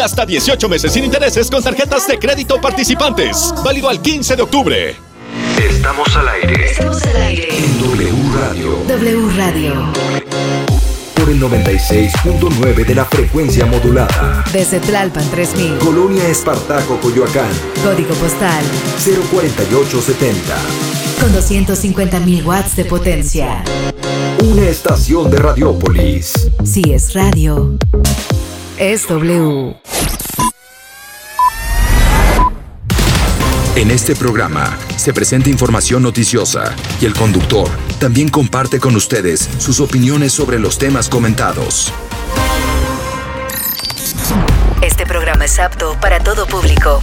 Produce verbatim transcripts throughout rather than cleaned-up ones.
hasta dieciocho meses sin intereses con tarjetas de crédito participantes. Válido al quince de octubre. Estamos al aire. Estamos al aire. En W Radio. W Radio. Por el noventa y seis punto nueve de la frecuencia modulada. Desde Tlalpan tres mil. Colonia Espartaco, Coyoacán. Código postal cero cuarenta y ocho setenta. Con doscientos cincuenta mil watts de potencia. Una estación de Radiópolis. Si es radio, es W. En este programa se presenta información noticiosa y el conductor también comparte con ustedes sus opiniones sobre los temas comentados. Este programa es apto para todo público.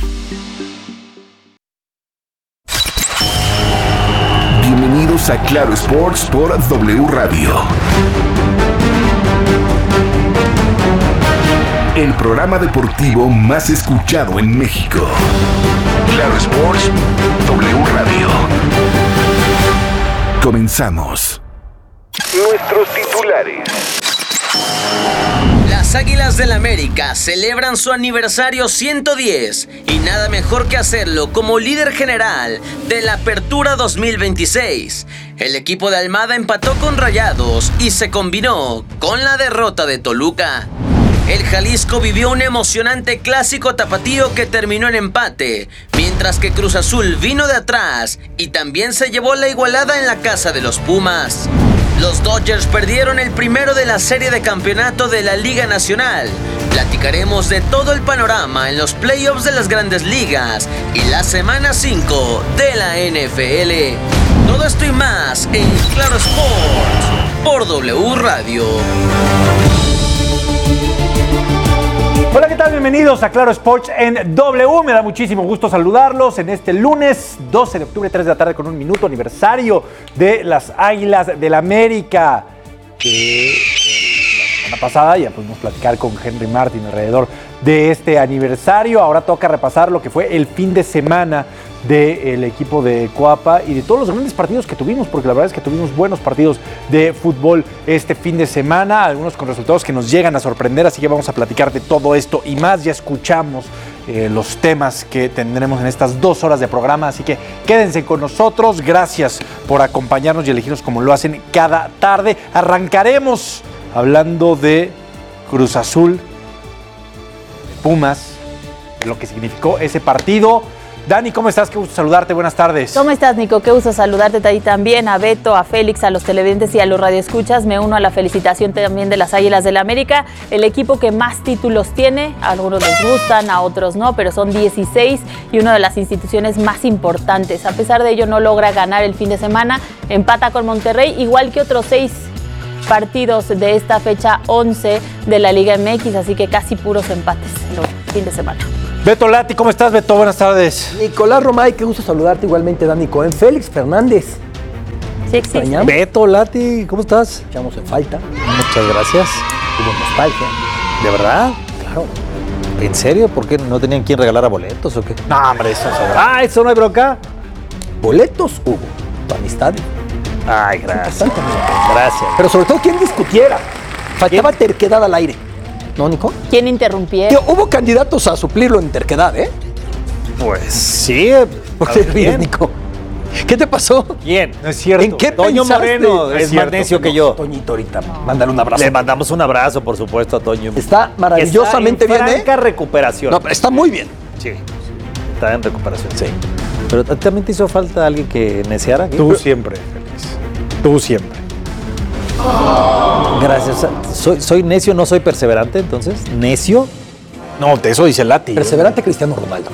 Bienvenidos a Claro Sports por W Radio. El programa deportivo más escuchado en México. Claro Sports, W Radio. Comenzamos. Nuestros titulares. Las Águilas del América celebran su aniversario ciento diez y nada mejor que hacerlo como líder general de la Apertura dos mil veintiséis. El equipo de Almada empató con Rayados y se combinó con la derrota de Toluca. El Jalisco vivió un emocionante clásico tapatío que terminó en empate, mientras que Cruz Azul vino de atrás y también se llevó la igualada en la casa de los Pumas. Los Dodgers perdieron el primero de la serie de campeonato de la Liga Nacional. Platicaremos de todo el panorama en los playoffs de las Grandes Ligas y la semana cinco de la N F L. Todo esto y más en Claro Sports por W Radio. Hola, ¿qué tal? Bienvenidos a Claro Sports en W. Me da muchísimo gusto saludarlos en este lunes doce de octubre, tres de la tarde con un minuto, aniversario de las Águilas del América. Que eh, la semana pasada ya pudimos platicar con Henry Martin alrededor de este aniversario. Ahora toca repasar lo que fue el fin de semana del equipo de Coapa y de todos los grandes partidos que tuvimos, porque la verdad es que tuvimos buenos partidos de fútbol este fin de semana, algunos con resultados que nos llegan a sorprender, así que vamos a platicar de todo esto y más. Ya escuchamos eh, los temas que tendremos en estas dos horas de programa, así que quédense con nosotros. Gracias por acompañarnos y elegirnos como lo hacen cada tarde. Arrancaremos hablando de Cruz Azul, de Pumas, de lo que significó ese partido. Dani, ¿cómo estás? Qué gusto saludarte, buenas tardes. ¿Cómo estás, Nico? Qué gusto saludarte ahí también, a Beto, a Félix, a los televidentes y a los radioescuchas. Me uno a la felicitación también de las Águilas del América, el equipo que más títulos tiene. A algunos les gustan, a otros no, pero son dieciséis y una de las instituciones más importantes. A pesar de ello, no logra ganar el fin de semana, empata con Monterrey, igual que otros seis partidos de esta fecha once de la Liga M X, así que casi puros empates el fin de semana. Beto Lati, ¿cómo estás, Beto? Buenas tardes. Nicolás Romay, qué gusto saludarte igualmente, Dani Cohen. Félix Fernández. Sí existe. Beto Lati, ¿cómo estás? Echamos en falta. Muchas gracias. Hubo nostalgia. ¿De verdad? Claro. ¿En serio? ¿Por qué no tenían quien regalara boletos o qué? No, hombre, eso es Ah, eso no hay bronca. Boletos hubo. Tu amistad. Ay, gracias. Importante, amigo. Gracias. Pero sobre todo, ¿quién discutiera? Faltaba ¿Quién? terquedad al aire. ¿No, Nico? ¿Quién interrumpiera? Que hubo candidatos a suplirlo en terquedad, ¿eh? Pues sí. ¿Por qué ríes, Nico? ¿Qué te pasó? ¿Quién? No es cierto. ¿En qué Toño pensaste? Moreno Es es cierto, más necio pero que yo. Toñito, ahorita, mándale un abrazo. Le mandamos un abrazo, por supuesto, a Toño. Está maravillosamente Está en bien, ¿eh? franca recuperación. No, pero está muy bien. Sí, está en recuperación. Sí. Pero ¿a ti también te hizo falta alguien que neciara? Tú siempre, Félix. Tú siempre. Gracias. Soy, soy necio, no soy perseverante, entonces. ¿Necio? No, de eso dice Lati. Perseverante Cristiano Ronaldo.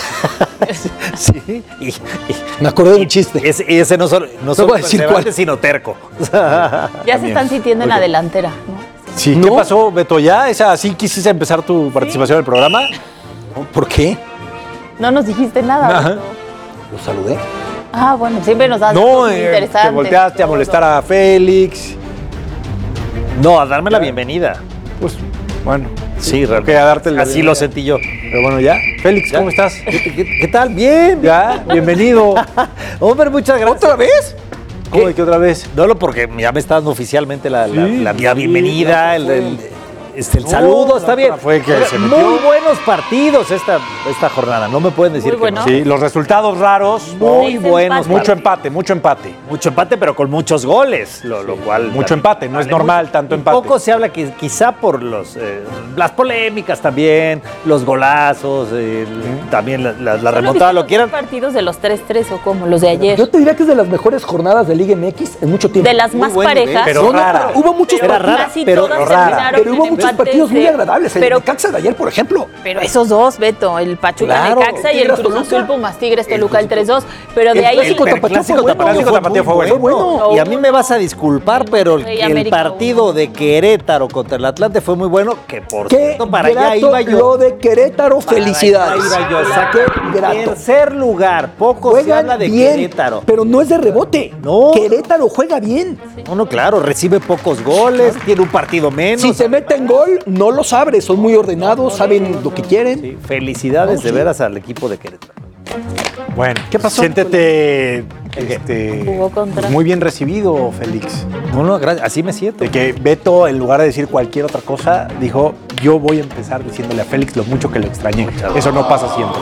Sí. Y, y- Me acordé de un chiste. ese, ese no solo no No solo voy a decir perseverante, cuál. sino terco. Ya se están sintiendo en la delantera, ¿no? Sí, ¿No? ¿qué pasó, Beto? ¿Ya esa, así quisiste empezar tu participación en el programa? ¿Por qué? No nos dijiste nada. Ajá. ¿no? Lo saludé. Ah, bueno, siempre nos das No, cosas eh, interesantes. te volteaste a molestar a Félix. No, a darme la bienvenida. Pues, bueno. Sí, realmente. A darte la Así lo sentí yo. Pero bueno, ya. Félix, ¿Ya? ¿cómo estás? ¿Qué, qué- qué tal? Bien. Ya, bienvenido. Hombre, muchas gracias. ¿Otra vez? ¿Cómo de que otra vez? No, lo porque ya me está dando oficialmente la, la- Sí, la- la sí, bienvenida, el, el- este, el No, saludo la está bien. otra fue que Oiga, se metió. muy buenos partidos esta, esta jornada, no me pueden decir Muy que bueno. no. Sí, los resultados raros. Muy Seis buenos. empates. Mucho empate, mucho empate. Mucho empate, pero con muchos goles, lo, lo cual... Mucho empate, no es normal tanto Y empate. Poco se habla que quizá por los, eh, las polémicas también, los golazos, eh, también la, la, la remontada, lo quieran. Partidos de los tres tres o como los de ayer. Yo te diría que es de las mejores jornadas de Liga M X en mucho tiempo. De las más buen nivel, parejas. pero No, no, rara. pero hubo muchos Era partidos. rara, Casi pero todas rara. terminaron Pero hubo en muchos empates partidos muy de- agradables. El Pero, Necaxa de ayer, por ejemplo. pero esos dos, Beto, el Pachuca Claro. Necaxa y el Tigres, Cruz Toluca. Azul Pumas Tigres Toluca el tres dos. Pero de el ahí clásico sí- tapatío clásico fue bueno. tapatío Clásico tapatío fue muy bueno. Y a mí me vas a disculpar, pero el, Rey el América partido uno. de Querétaro contra el Atlante fue muy bueno, que por Qué cierto, para allá grato iba yo. lo de Querétaro, Para felicidades. allá iba yo, Qué exacto. grato. Tercer lugar, poco se Juegan habla de bien, Querétaro. pero no es de rebote. No. Querétaro juega bien. No, no, claro, recibe pocos goles, tiene un partido menos. Si se meten gol, no los abre. Son muy ordenados, saben lo que quieren. Sí, felicidades No, de sí. veras al equipo de Querétaro. Bueno, ¿qué pasó? Siéntete este, Jugó contra- muy bien recibido, Félix. No, no, gracias, así me siento. De que Beto, en lugar de decir cualquier otra cosa, dijo, yo voy a empezar diciéndole a Félix lo mucho que lo extrañé. Eso no pasa siempre.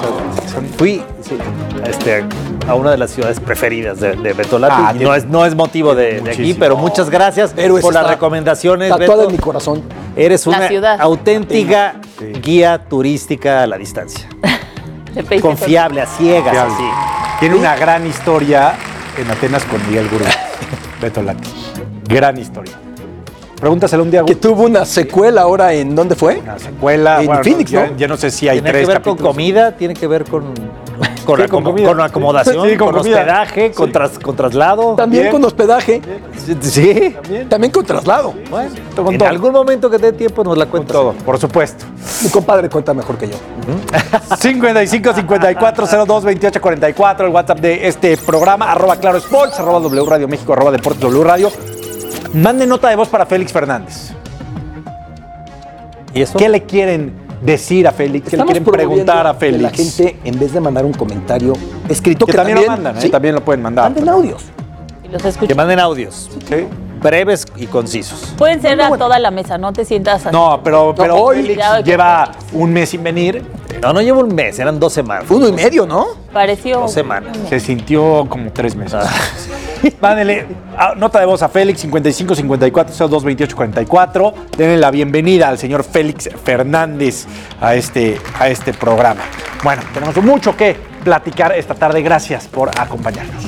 Fui sí, este, a una de las ciudades preferidas de, de Betolati. Ah, y tiene- no, es, no es motivo de, de aquí, muchísimo. pero muchas gracias Héroes por las está recomendaciones, tatuada Beto. en mi corazón. Eres La una ciudad. auténtica guía turística a la distancia. Le pediste Confiable, a ciegas, Fiable. así. Tiene una gran historia en Atenas con Miguel Gurú. Beto Lati. Gran historia. Pregúntaselo un día. Que tuvo una secuela ahora en ¿dónde fue? Una secuela. En bueno, Phoenix, ya, ¿no? ya no sé si hay Tiene tres que ver con capítulos. comida, tiene que ver con, con, Sí, acom- con comida. con acomodación, Sí, con con, comida. hospedaje, con, Sí. tras- con traslado. También Bien. con hospedaje, Sí. también con traslado. Bueno, Con en todo. algún momento que te dé tiempo nos la Con cuentas. todo, por supuesto. Mi compadre cuenta mejor que yo. cincuenta y cinco, cincuenta y cuatro, cero dos, veintiocho, cuarenta y cuatro, el WhatsApp de este programa, arroba Claro Sports, arroba W Radio México, arroba Deportes W Radio. Mande nota de voz para Félix Fernández. ¿Y eso? ¿Qué le quieren decir a Félix? ¿Qué le Estamos quieren promoviendo preguntar a que Félix? la gente, en vez de mandar un comentario escrito, que, que, también, lo mandan, ¿eh? sí, También lo pueden mandar. manden audios. Y los escucho. Que manden audios, Sí. breves y concisos. Pueden ser a toda la mesa, no te sientas así. No, pero, pero hoy- Félix Cuidado que- lleva un mes sin venir. No, no llevo un mes, eran dos semanas. Uno y medio, ¿no? Pareció. Dos semanas. Se sintió como tres meses. Ah. Mándele ah, nota de voz a Félix, cincuenta y cinco, cincuenta y cuatro, cero dos, veintiocho, cuarenta y cuatro. Denle la bienvenida al señor Félix Fernández a este, a este programa. Bueno, tenemos mucho que platicar esta tarde. Gracias por acompañarnos.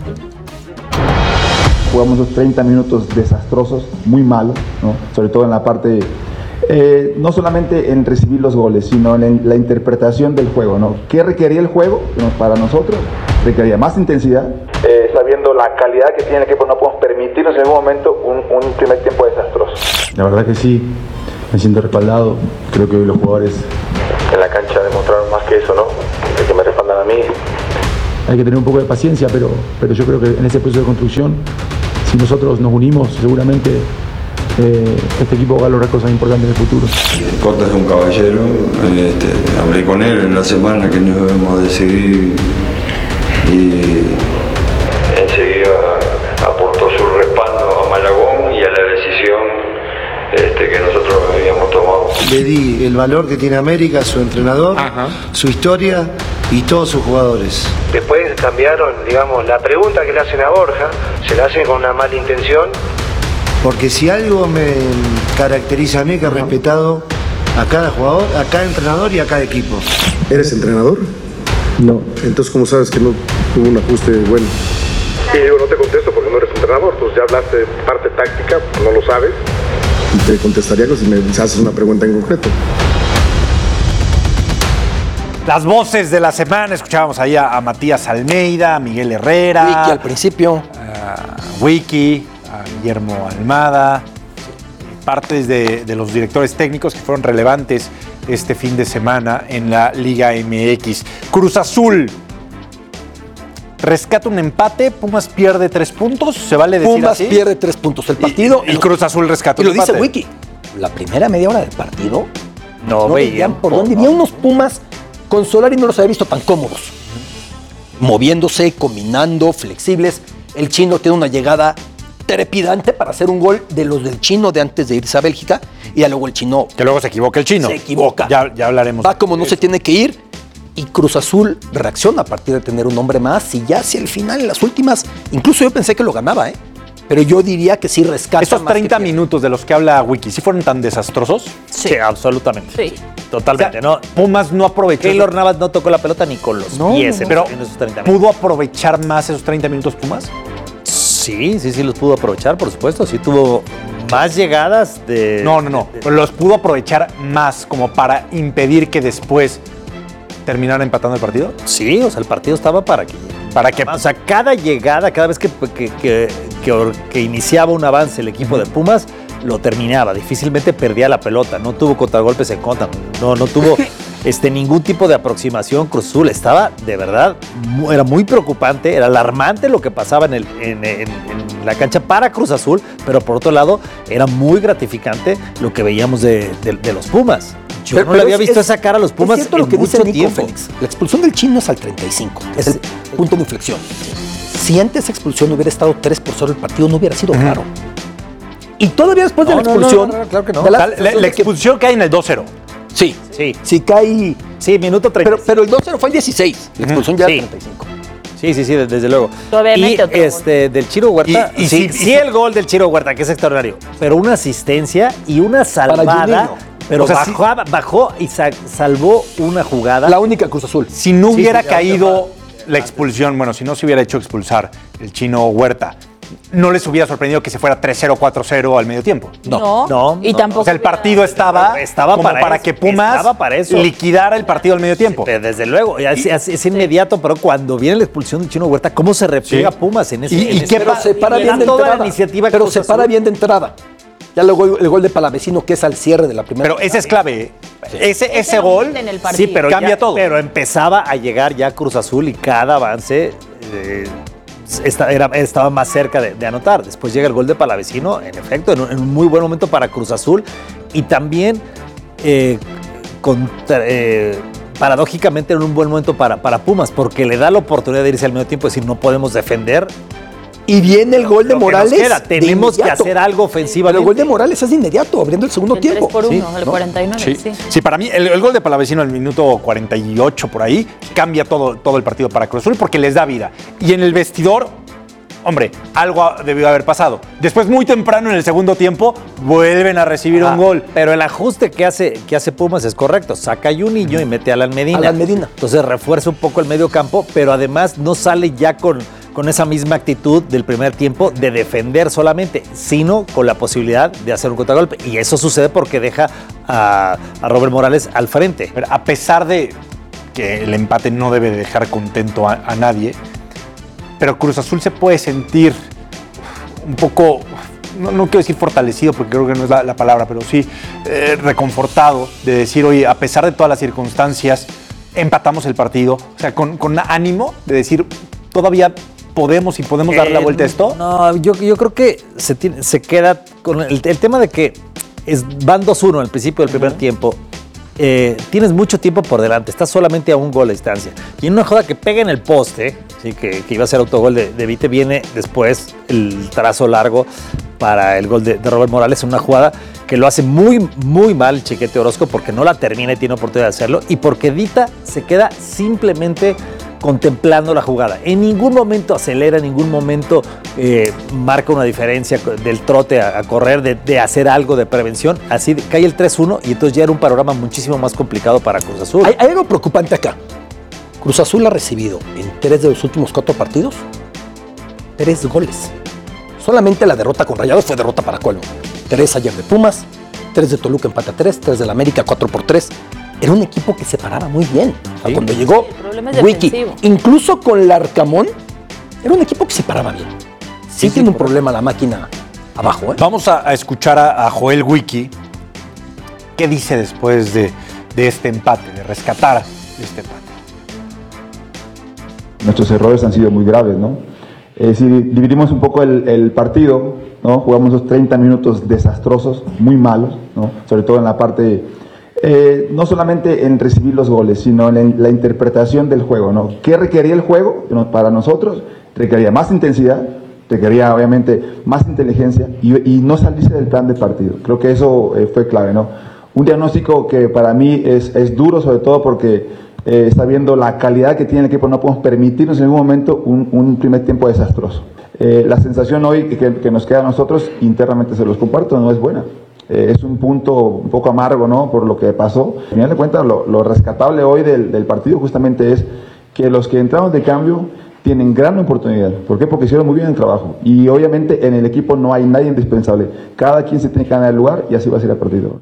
Jugamos los treinta minutos desastrosos, muy malos, ¿no? Sobre todo en la parte, eh, no solamente en recibir los goles, sino en la interpretación del juego, ¿no? ¿Qué requería el juego? Bueno, para nosotros requería más intensidad. Eh, sabiendo la calidad que tiene el equipo, no podemos permitirnos en ningún momento un, un primer tiempo desastroso. La verdad que sí, me siento respaldado. Creo que hoy los jugadores en la cancha demostraron más que eso, ¿no? De que me respaldan a mí. Hay que tener un poco de paciencia, pero, pero yo creo que en ese proceso de construcción, si nosotros nos unimos, seguramente eh, este equipo va a lograr cosas importantes en el futuro. Cota es un caballero, este, hablé con él en la semana que nos debemos decidir y enseguida aportó su respaldo a Malagón y a la decisión este, que nosotros habíamos tomado. Le di el valor que tiene América, su entrenador, su historia y todos sus jugadores. Después cambiaron, digamos, la pregunta que le hacen a Borja, se la hacen con una mala intención. Porque si algo me caracteriza a mí, que he respetado a cada jugador, a cada entrenador y a cada equipo. ¿Eres entrenador? No. Entonces, ¿cómo sabes que no tuvo un ajuste bueno? Y digo, no te contesto porque no eres entrenador, pues ya hablaste de parte táctica, no lo sabes. Te contestaría si me haces una pregunta en concreto. Las voces de la semana, escuchábamos ahí a, a Matías Almeida, a Miguel Herrera. Wiki al principio. A Wiki, a Guillermo Almada, partes de, de los directores técnicos que fueron relevantes este fin de semana en la Liga M X. Cruz Azul rescata un empate, Pumas pierde tres puntos, ¿se vale decir Pumas así? pierde tres puntos el partido. Y, y Cruz Azul rescata Y un lo dice empate. Wiki. La primera media hora del partido, No, no veían veían por dónde. Había unos Pumas con Solari, no los había visto tan cómodos. Moviéndose, combinando, flexibles. El chino tiene una llegada trepidante para hacer un gol de los del chino de antes de irse a Bélgica y ya luego el chino... Que luego se equivoca el chino. Se equivoca. Ya, ya hablaremos. Va como no se tiene que ir y Cruz Azul reacciona a partir de tener un hombre más y ya hacia el final, en las últimas, incluso yo pensé que lo ganaba, ¿eh? Pero yo diría que sí rescata. Esos treinta minutos de los que habla Wiki, ¿sí fueron tan desastrosos? Sí, sí absolutamente. Sí. Totalmente, o sea, ¿no? Pumas no aprovechó. Keylor Navas no tocó la pelota ni con los no, pies. No, no, pero en esos treinta minutos. ¿Pudo aprovechar más esos treinta minutos Pumas? Sí, sí, sí los pudo aprovechar, por supuesto. Sí tuvo más llegadas de... No, no, no. De, de, los pudo aprovechar más como para impedir que después terminara empatando el partido. Sí, o sea, el partido estaba para que... Para que... O sea, cada llegada, cada vez que, que, que, que, que iniciaba un avance el equipo de Pumas, lo terminaba. Difícilmente perdía la pelota. No tuvo contragolpes en contra. No, no tuvo este, ningún tipo de aproximación. Cruz Azul estaba, de verdad, muy, era muy preocupante. Era alarmante lo que pasaba en, el, en, en, en la cancha para Cruz Azul. Pero por otro lado, era muy gratificante lo que veíamos de, de, de los Pumas. Yo pero, no le había es, visto es, esa cara a los Pumas. Es cierto en lo que mucho dice Nico tiempo. Félix. La expulsión del chino es al treinta y cinco. Es el punto de inflexión. Si antes esa expulsión hubiera estado tres por cero el partido, no hubiera sido claro. Y todavía después no, de la expulsión... No, no, no, claro que no. La, la, la, la expulsión cae en el dos cero. Sí, sí. Sí cae... Sí, minuto treinta. Pero, pero el dos cero fue el dieciséis. La expulsión uh-huh. ya sí. el treinta y cinco. Sí, sí, sí, desde luego. Obviamente y otro este, gol. Del Chiro Huerta, y, y sí, sí, sí el gol del Chiro Huerta, que es extraordinario, pero una asistencia y una salvada, pero o sea, bajó, sí. bajó y sa salvó una jugada. La única Cruz Azul. Si no hubiera sí, sí, caído la expulsión, bueno, si no se hubiera hecho expulsar el Chino Huerta, ¿no les hubiera sorprendido que se fuera tres cero, cuatro cero al medio tiempo? No, no. Y no, tampoco. O sea, el partido estaba, estaba como para, para eso, que Pumas para eso. liquidara el partido al medio tiempo. Sí, desde luego, es, es, es inmediato, pero cuando viene la expulsión de Chino Huerta, ¿cómo se repliega sí. Pumas en ese Y, en y ese, que se para bien de entrada. La iniciativa pero se para bien de entrada. Ya luego el gol de Palavecino, que es al cierre de la primera. Pero ese es clave. Sí. Ese, ese, ese gol en el sí, pero cambia ya, todo. Pero empezaba a llegar ya Cruz Azul y cada avance eh, esta, era, estaba más cerca de, de anotar. Después llega el gol de Palavecino, en efecto, en un, en un muy buen momento para Cruz Azul. Y también, eh, con, eh, paradójicamente, en un buen momento para, para Pumas, porque le da la oportunidad de irse al medio tiempo y decir, no podemos defender. Y viene el gol de Morales. Tenemos que hacer algo ofensivamente. El gol de Morales es de inmediato, abriendo el segundo el tiempo. tres por uno, sí, el ¿no? cuarenta y nueve, sí. sí. Sí, para mí el, el gol de Palavecino al minuto cuarenta y ocho por ahí cambia todo, todo el partido para Cruz Azul porque les da vida. Y en el vestidor, hombre, algo debió haber pasado. Después, muy temprano en el segundo tiempo, vuelven a recibir ah, un gol. Pero el ajuste que hace, que hace Pumas es correcto. Saca a Juninho y mete a Alan Medina. Alan Medina. Entonces refuerza un poco el medio campo, pero además no sale ya con... con esa misma actitud del primer tiempo de defender solamente, sino con la posibilidad de hacer un contragolpe. Y eso sucede porque deja a, a Robert Morales al frente. Pero a pesar de que el empate no debe dejar contento a, a nadie, pero Cruz Azul se puede sentir un poco, no, no quiero decir fortalecido porque creo que no es la, la palabra, pero sí eh, reconfortado de decir, oye, a pesar de todas las circunstancias, empatamos el partido. O sea, con, con ánimo de decir, todavía... ¿Podemos y podemos darle eh, la vuelta a esto? No, yo, yo creo que se, tiene, se queda con el, el tema de que es, van dos uno al principio del primer uh-huh. tiempo. Eh, tienes mucho tiempo por delante, estás solamente a un gol de distancia. Y en una jugada que pega en el poste, ¿sí? que, que iba a ser autogol de, de Vite, viene después el trazo largo para el gol de, de Robert Morales, en una jugada que lo hace muy, muy mal el Chiquete Orozco porque no la termina y tiene oportunidad de hacerlo y porque Dita se queda simplemente contemplando la jugada. En ningún momento acelera, en ningún momento eh, marca una diferencia del trote a, a correr, de, de hacer algo de prevención. Así de, cae el tres uno y entonces ya era un panorama muchísimo más complicado para Cruz Azul. Hay, hay algo preocupante acá. Cruz Azul ha recibido en tres de los últimos cuatro partidos tres goles. Solamente la derrota con Rayados fue derrota para Colmo. Tres ayer de Pumas, tres de Toluca empata tres, tres de la América cuatro por tres. Era un equipo que se paraba muy bien. O sea, sí. Cuando llegó sí, Wiki, incluso con Larcamón, era un equipo que se paraba bien. Sí, sí tiene sí, un problema la máquina abajo. ¿eh? Vamos a, a escuchar a, a Joel Wiki. ¿Qué dice después de, de este empate, de rescatar este empate? Nuestros errores han sido muy graves, ¿no? Eh, si dividimos un poco el, el partido, ¿no? Jugamos esos treinta minutos desastrosos, muy malos, ¿no? Sobre todo en la parte... Eh, no solamente en recibir los goles, sino en la interpretación del juego, ¿no? ¿Qué requería el juego? Para nosotros requería más intensidad, requería obviamente más inteligencia y, y no salirse del plan de partido. Creo que eso eh, fue clave, ¿no? Un diagnóstico que para mí es, es duro, sobre todo porque eh, sabiendo la calidad que tiene el equipo, no podemos permitirnos en ningún momento un, un primer tiempo desastroso. Eh, la sensación hoy que, que nos queda a nosotros, internamente se los comparto, no es buena. Eh, es un punto un poco amargo, ¿no? Por lo que pasó. Al final de cuentas, lo, lo rescatable hoy del, del partido justamente es que los que entraron de cambio tienen gran oportunidad. ¿Por qué? Porque hicieron muy bien el trabajo. Y obviamente en el equipo no hay nadie indispensable. Cada quien se tiene que ganar el lugar y así va a ser el partido.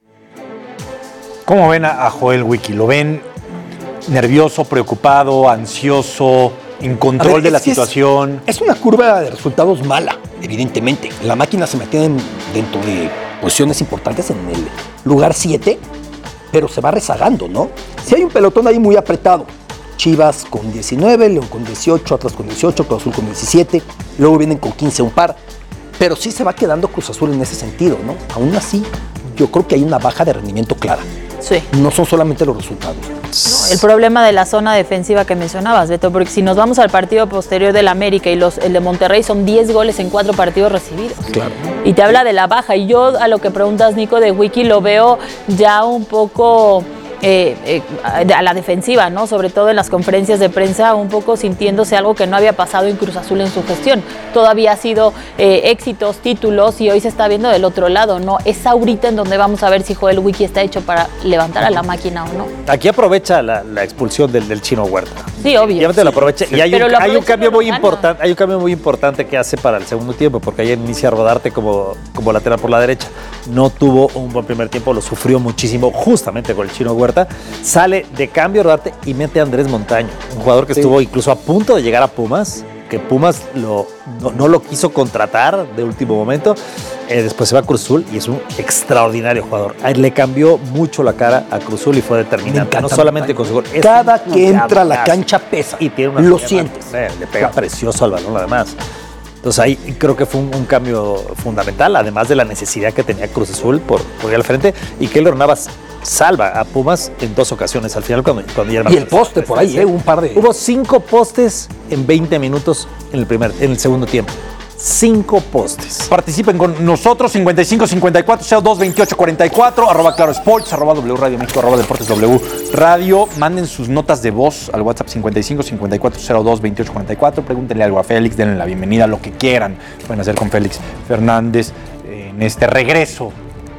¿Cómo ven a, a Joel Wiki? ¿Lo ven nervioso, preocupado, ansioso, en control ver, de la es situación? Es, es una curva de resultados mala, evidentemente. La máquina se mantiene dentro de posiciones importantes en el lugar siete, pero se va rezagando, ¿no? Si hay un pelotón ahí muy apretado. Chivas con diecinueve, León con dieciocho, Atlas con dieciocho, Cruz Azul con diecisiete, luego vienen con quince un par, pero sí se va quedando Cruz Azul en ese sentido, ¿no? Aún así, yo creo que hay una baja de rendimiento clara. Sí. No son solamente los resultados. No, el problema de la zona defensiva que mencionabas, Beto, porque si nos vamos al partido posterior del América y los, el de Monterrey son diez goles en cuatro partidos recibidos. Claro. Y te habla de la baja. Y yo a lo que preguntas, Nico, de Wiki, lo veo ya un poco... Eh, eh, a la defensiva, ¿no? Sobre todo en las conferencias de prensa, un poco sintiéndose algo que no había pasado en Cruz Azul en su gestión. Todavía ha sido eh, éxitos, títulos, y hoy se está viendo del otro lado, ¿no? Es ahorita en donde vamos a ver si Joel Wiki está hecho para levantar a la máquina o no. Aquí aprovecha la, la expulsión del, del Chino Huerta. Sí, obvio. Sí. Lo aprovecha. Sí. Y hay un, Pero hay un cambio muy gana. importante, hay un cambio muy importante que hace para el segundo tiempo, porque ayer inicia Rodarte como, como lateral por la derecha. No tuvo un buen primer tiempo, lo sufrió muchísimo justamente con el Chino Huerta. Sale de cambio Rodarte y mete a Andrés Montaño, un jugador que sí. estuvo incluso a punto de llegar a Pumas, que Pumas lo, no, no lo quiso contratar de último momento. Eh, después se va a Cruz Azul y es un extraordinario jugador. Ahí le cambió mucho la cara a Cruz Azul y fue determinante. No solamente con su gol. Cada que entra a la cancha pesa. Y tiene una lo sientes. Eh, le pega precioso al balón además. Entonces ahí creo que fue un, un cambio fundamental, además de la necesidad que tenía Cruz Azul por, por ir al frente, y Keylor Navas salva a Pumas en dos ocasiones al final cuando, cuando ya el y el poste por ahí, ¿eh? Un par de... Hubo cinco postes en veinte minutos en el, primer, en el segundo tiempo. Cinco postes. Participen con nosotros, cincuenta y cinco cincuenta y cuatro cero dos veintiocho cuarenta y cuatro, arroba Claro Sports, arroba W Radio México, arroba Deportes W Radio. Manden sus notas de voz al WhatsApp cincuenta y cinco cincuenta y cuatro cero dos veintiocho cuarenta y cuatro. Pregúntenle algo a Félix, denle la bienvenida, lo que quieran. Pueden hacer con Félix Fernández en este regreso.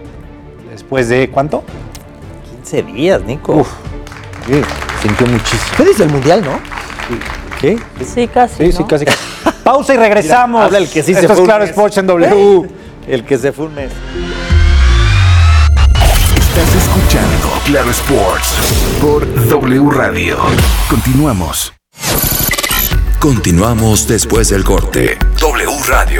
Después de, ¿cuánto? quince días, Nico. Uf, sí, sintió muchísimo. Fue desde el Mundial, ¿no? ¿Qué? Sí, casi. Sí, ¿no? sí, casi. Pausa y regresamos. Mira, habla el que sí Esto se fue. Es Claro Sports en W. El que se fue un mes. Estás escuchando Claro Sports por W Radio. Continuamos. Continuamos después del corte. W Radio.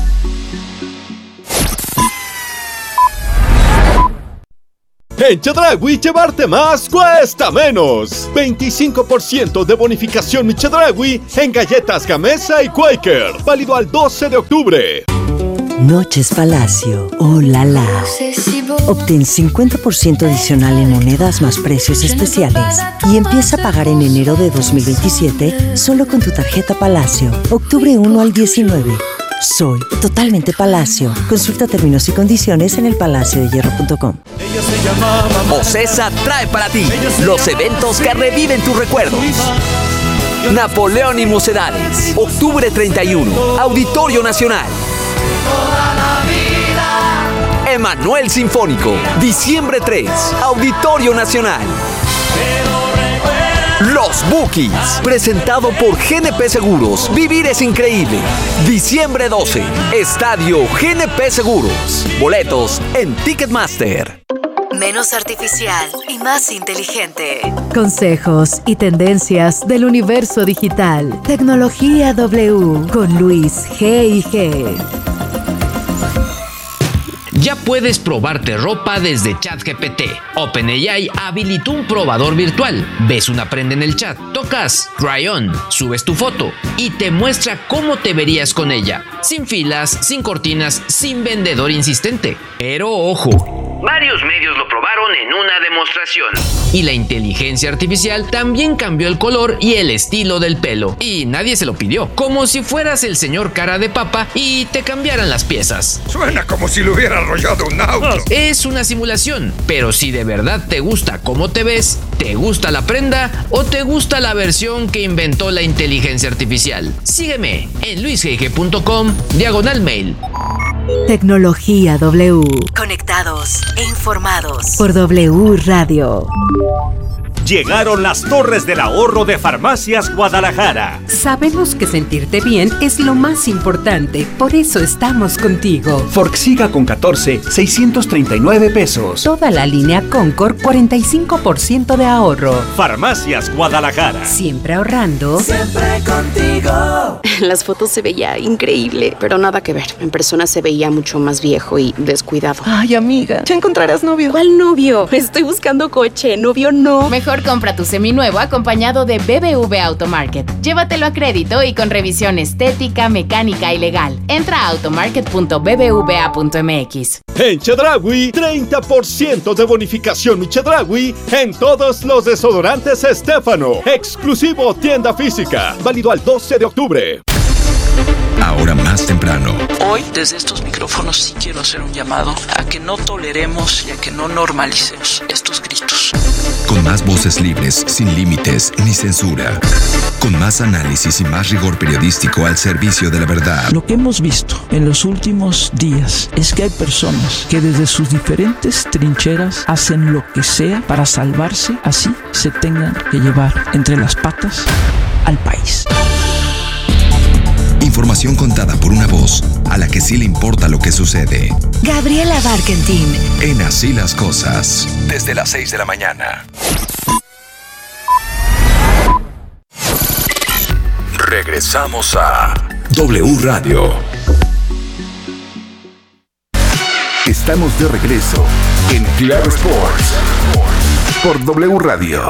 En Chedraui llevarte más cuesta menos. veinticinco por ciento de bonificación Mi Chedraui en galletas Gamesa y Quaker. Válido al doce de octubre. Noches Palacio. Oh la la. Obtén cincuenta por ciento adicional en monedas más precios especiales. Y empieza a pagar en enero de dos mil veintisiete solo con tu tarjeta Palacio. Octubre uno al diecinueve. Soy totalmente Palacio. Consulta términos y condiciones en el palacio de hierro punto com. Ocesa trae para ti los eventos que reviven tus recuerdos. Napoleón y Mocedades, octubre treinta y uno, Auditorio Nacional. Emanuel Sinfónico, diciembre tres, Auditorio Nacional. Los Bookies, presentado por G N P Seguros. Vivir es increíble. Diciembre doce, Estadio G N P Seguros. Boletos en Ticketmaster. Menos artificial y más inteligente. Consejos y tendencias del universo digital. Tecnología W con Luis G y G. Ya puedes probarte ropa desde ChatGPT. OpenAI habilitó un probador virtual. Ves una prenda en el chat, tocas Try On, subes tu foto y te muestra cómo te verías con ella. Sin filas, sin cortinas, sin vendedor insistente. Pero ojo, Varios medios lo probaron en una demostración. Y la inteligencia artificial también cambió el color y el estilo del pelo. Y nadie se lo pidió. Como si fueras el señor cara de papa y te cambiaran las piezas. Suena como si le hubiera arrollado un auto. Es una simulación, pero si de verdad te gusta cómo te ves, te gusta la prenda o te gusta la versión que inventó la inteligencia artificial. Sígueme en luis g g punto com diagonal mail. Tecnología W. Conectados e informados Por W Radio. Llegaron las torres del ahorro de Farmacias Guadalajara. Sabemos que sentirte bien es lo más importante, por eso estamos contigo. Forxiga con catorce, seiscientos treinta y nueve pesos. Toda la línea Concord, cuarenta y cinco por ciento de ahorro. Farmacias Guadalajara. Siempre ahorrando. Siempre contigo. En las fotos se veía increíble, pero nada que ver. En persona se veía mucho más viejo y descuidado. Ay, amiga, ya encontrarás novio. ¿Cuál novio? Estoy buscando coche, novio no. Mejor compra tu seminuevo acompañado de B B V Automarket. Llévatelo a crédito y con revisión estética, mecánica y legal. Entra a automarket punto b b v a punto m x. En Chedraui, treinta por ciento de bonificación mi Chedraui en todos los desodorantes Estéfano. Exclusivo tienda física. Válido al doce de octubre. Ahora más temprano. Hoy, desde estos micrófonos, sí quiero hacer un llamado a que no toleremos y a que no normalicemos estos gritos. Con más voces libres, sin límites ni censura. Con más análisis y más rigor periodístico al servicio de la verdad. Lo que hemos visto en los últimos días es que hay personas que desde sus diferentes trincheras hacen lo que sea para salvarse, así se tengan que llevar entre las patas al país. Información contada por una voz a la que sí le importa lo que sucede. Gabriela Barkentin. En Así las Cosas. Desde las seis de la mañana. Regresamos a W Radio. Estamos de regreso en Claro Sports por W Radio.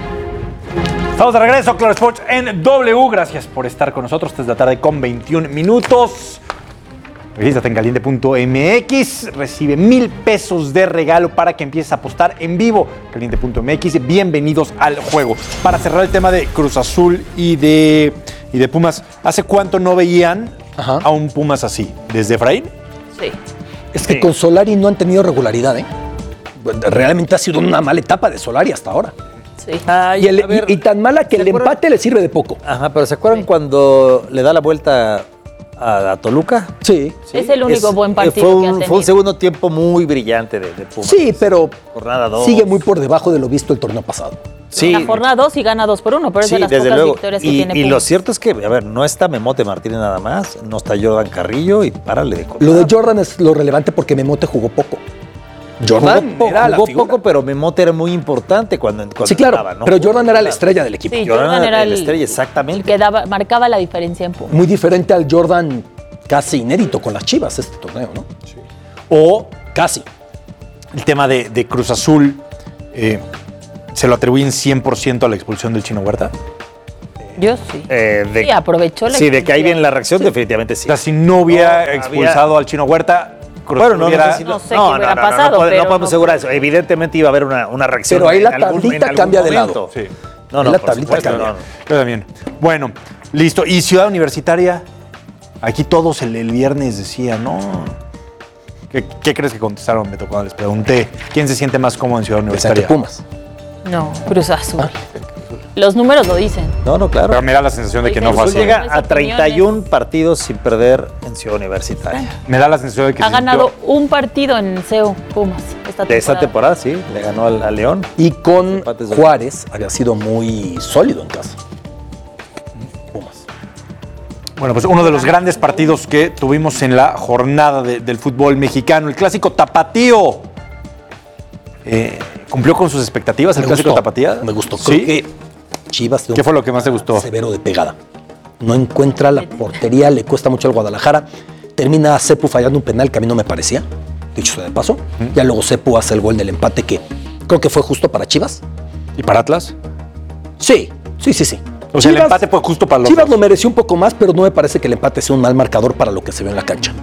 Estamos de regreso, Claro Sports en W. Gracias por estar con nosotros desde la tarde con veintiún minutos. Regístrate en caliente punto m x. Recibe mil pesos de regalo para que empieces a apostar en vivo. caliente punto m x. Bienvenidos al juego. Para cerrar el tema de Cruz Azul y de, y de Pumas, ¿hace cuánto no veían Ajá. a un Pumas así? ¿Desde Efraín? Sí. Es que sí. Con Solari no han tenido regularidad, ¿eh? Realmente ha sido una mala etapa de Solari hasta ahora. Sí. Ay, y, el, ver, y, y tan mala que el acuerdan? empate le sirve de poco. Ajá, pero ¿se acuerdan sí. cuando le da la vuelta a, a Toluca? Sí. sí. Es el único es, buen partido fue un, que ha tenido. Fue un segundo tiempo muy brillante de, de Pumas. Sí, pero jornada dos. Sigue muy por debajo de lo visto el torneo pasado. Sí. La jornada dos y gana dos por uno, pero es sí, de las pocas luego. victorias que y, tiene Pumas. Y lo cierto es que, a ver, no está Memote Martínez nada más, no está Jordan Carrillo y párale de contar. Lo de Jordan es lo relevante porque Memote jugó poco. Jordan jugó, era jugó poco, pero Memote era muy importante cuando, cuando sí, claro, estaba, ¿no? Pero Jordan era la estrella del equipo. Sí, Jordan, Jordan era la el, estrella, exactamente. El que daba, marcaba la diferencia en Pumas. Muy diferente al Jordan casi inédito con las Chivas este torneo, ¿no? Sí. O casi. El tema de, de Cruz Azul, eh, ¿se lo atribuyen cien por ciento a la expulsión del Chino Huerta? Yo sí. Eh, de, sí, aprovechó la Sí, de que ahí viene la reacción, sí. definitivamente sí. O sea, si no hubiera no, expulsado había... al Chino Huerta, Cruz bueno, no, hubiera... no sé, si no, no sé no, qué hubiera no, pasado, no, no, pero no podemos no asegurar eso. Evidentemente iba a haber una, una reacción. Pero ahí la en algún, tablita en cambia de momento. lado. Sí. No, no, la tablita cambia. No, no. Yo también. Bueno, listo. ¿Y Ciudad Universitaria? Aquí todos el, el viernes decían, no... ¿Qué, ¿Qué crees que contestaron, Beto, cuando les pregunté quién se siente más cómodo en Ciudad Universitaria? Pumas. No, Cruz Azul. Ah. Los números lo dicen. No, no, claro. Pero me da la sensación de que no fue así. Llega a treinta y uno partidos sin perder en Ciudad Universitaria. Me da la sensación de que... Ha ganado un partido en C E U, Pumas, esta temporada. De esa temporada, sí. Le ganó al, al León. Y con Juárez había sido muy sólido en casa. Pumas. Bueno, pues uno de los grandes partidos que tuvimos en la jornada de, del fútbol mexicano, el clásico tapatío. Eh, ¿Cumplió con sus expectativas el me clásico gustó, tapatío? Me gustó. ¿Sí? Creo que Chivas... ¿Qué fue lo que más te gustó? Severo de pegada. No encuentra la portería, le cuesta mucho al Guadalajara. Termina Sepu fallando un penal que a mí no me parecía, dicho sea de paso. Uh-huh. Ya luego Sepu hace el gol del empate que creo que fue justo para Chivas. ¿Y para Atlas? Sí, sí, sí, sí. O sea, Chivas, el empate fue justo para los Chivas dos. Lo mereció un poco más, pero no me parece que el empate sea un mal marcador para lo que se ve en la cancha.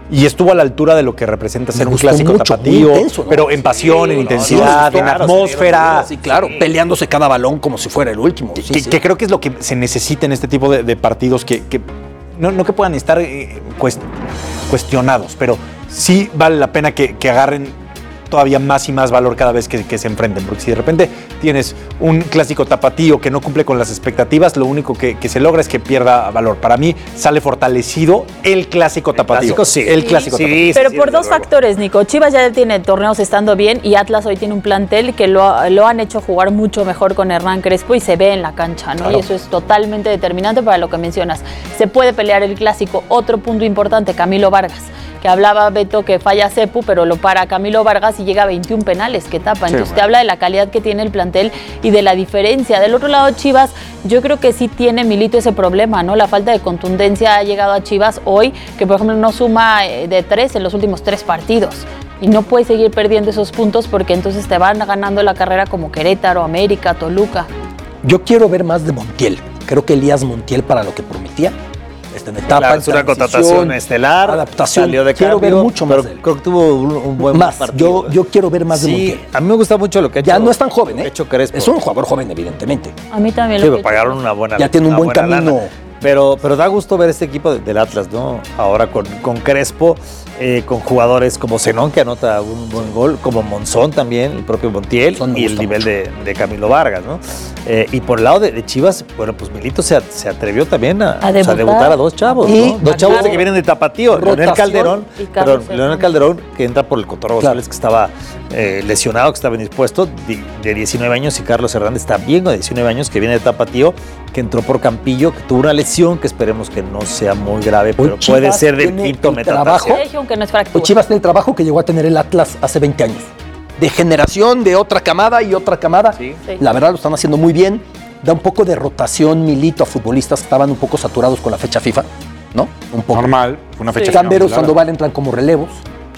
y estuvo a la altura de lo que representa ser Me un gustó clásico mucho, tapatío, muy intenso, ¿no? pero en pasión, Sí, en no, intensidad, sí, en claro, atmósfera. Sí, claro, peleándose cada balón como si fuera el último. Sí, que, sí. que creo que es lo que se necesita en este tipo de, de partidos, que, que no, no que puedan estar eh, cuest, cuestionados, pero sí vale la pena que, que agarren todavía más y más valor cada vez que, que se enfrenten, porque si de repente tienes un clásico tapatío que no cumple con las expectativas, lo único que, que se logra es que pierda valor. Para mí sale fortalecido el clásico tapatío. clásico sí. El clásico Sí, tapatío. sí, Pero sí, por desde dos luego. factores, Nico. Chivas ya tiene torneos estando bien y Atlas hoy tiene un plantel que lo, lo han hecho jugar mucho mejor con Hernán Crespo y se ve en la cancha, ¿no? Claro. Y eso es totalmente determinante para lo que mencionas. Se puede pelear el clásico. Otro punto importante, Camilo Vargas, que hablaba Beto que falla Cepu, pero lo para Camilo Vargas y llega a veintiún penales que tapa. Entonces Sí, te habla de la calidad que tiene el plantel y de la diferencia. Del otro lado, Chivas, yo creo que sí tiene Milito ese problema, ¿no? La falta de contundencia ha llegado a Chivas hoy, que por ejemplo no suma eh, de tres en los últimos tres partidos. Y no puede seguir perdiendo esos puntos porque entonces te van ganando la carrera como Querétaro, América, Toluca. Yo quiero ver más de Montiel. Creo que Elías Montiel, para lo que prometía, está en etapa, Claro, en es una transición, contratación estelar, adaptación. salió de quiero cambio, ver mucho más pero de él. creo que tuvo un, un buen Más, partido. yo, yo quiero ver más de Sí, Montiel. a mí me gusta mucho lo que ha hecho. Ya no es tan joven, lo que ¿eh? ha hecho Crespo. Es un jugador joven, evidentemente. A mí también Sí, lo me que pagaron una buena Ya tiene un una buen buena camino. lana. Pero, pero da gusto ver este equipo de- del Atlas, ¿no? Ahora con, con Crespo, eh, con jugadores como Zenón, que anota un buen gol, como Monzón también, el propio Montiel, Monzón me y el gusta nivel mucho. de, de Camilo Vargas, ¿no? Eh, y por el lado de, de Chivas, bueno, pues Milito se, a- se atrevió también a, A o sea, debutar. debutar a dos chavos, Y ¿no? Dos chavos claro, que vienen de Tapatío. Leonel rotación Calderón, y Carlos perdón, Leonel Hernández. Calderón, que entra por el Cotorro Claro. González, que estaba eh, lesionado, que estaba indispuesto, de, de diecinueve años, y Carlos Hernández también de diecinueve años, que viene de Tapatío, que entró por Campillo, que tuvo una lesión que esperemos que no sea muy grave, pero Chivas puede ser del tiene quinto el metatarsial. trabajo. Sí, aunque no es Hoy fractura. Chivas tiene el trabajo que llegó a tener el Atlas hace veinte años. De generación, de otra camada y otra camada. Sí. Sí. La verdad lo están haciendo muy bien. Da un poco de rotación Milito a futbolistas que estaban un poco saturados con la fecha FIFA, ¿no? Un poco. Normal, fue una fecha. Canderos, final, Sandoval entran como relevos.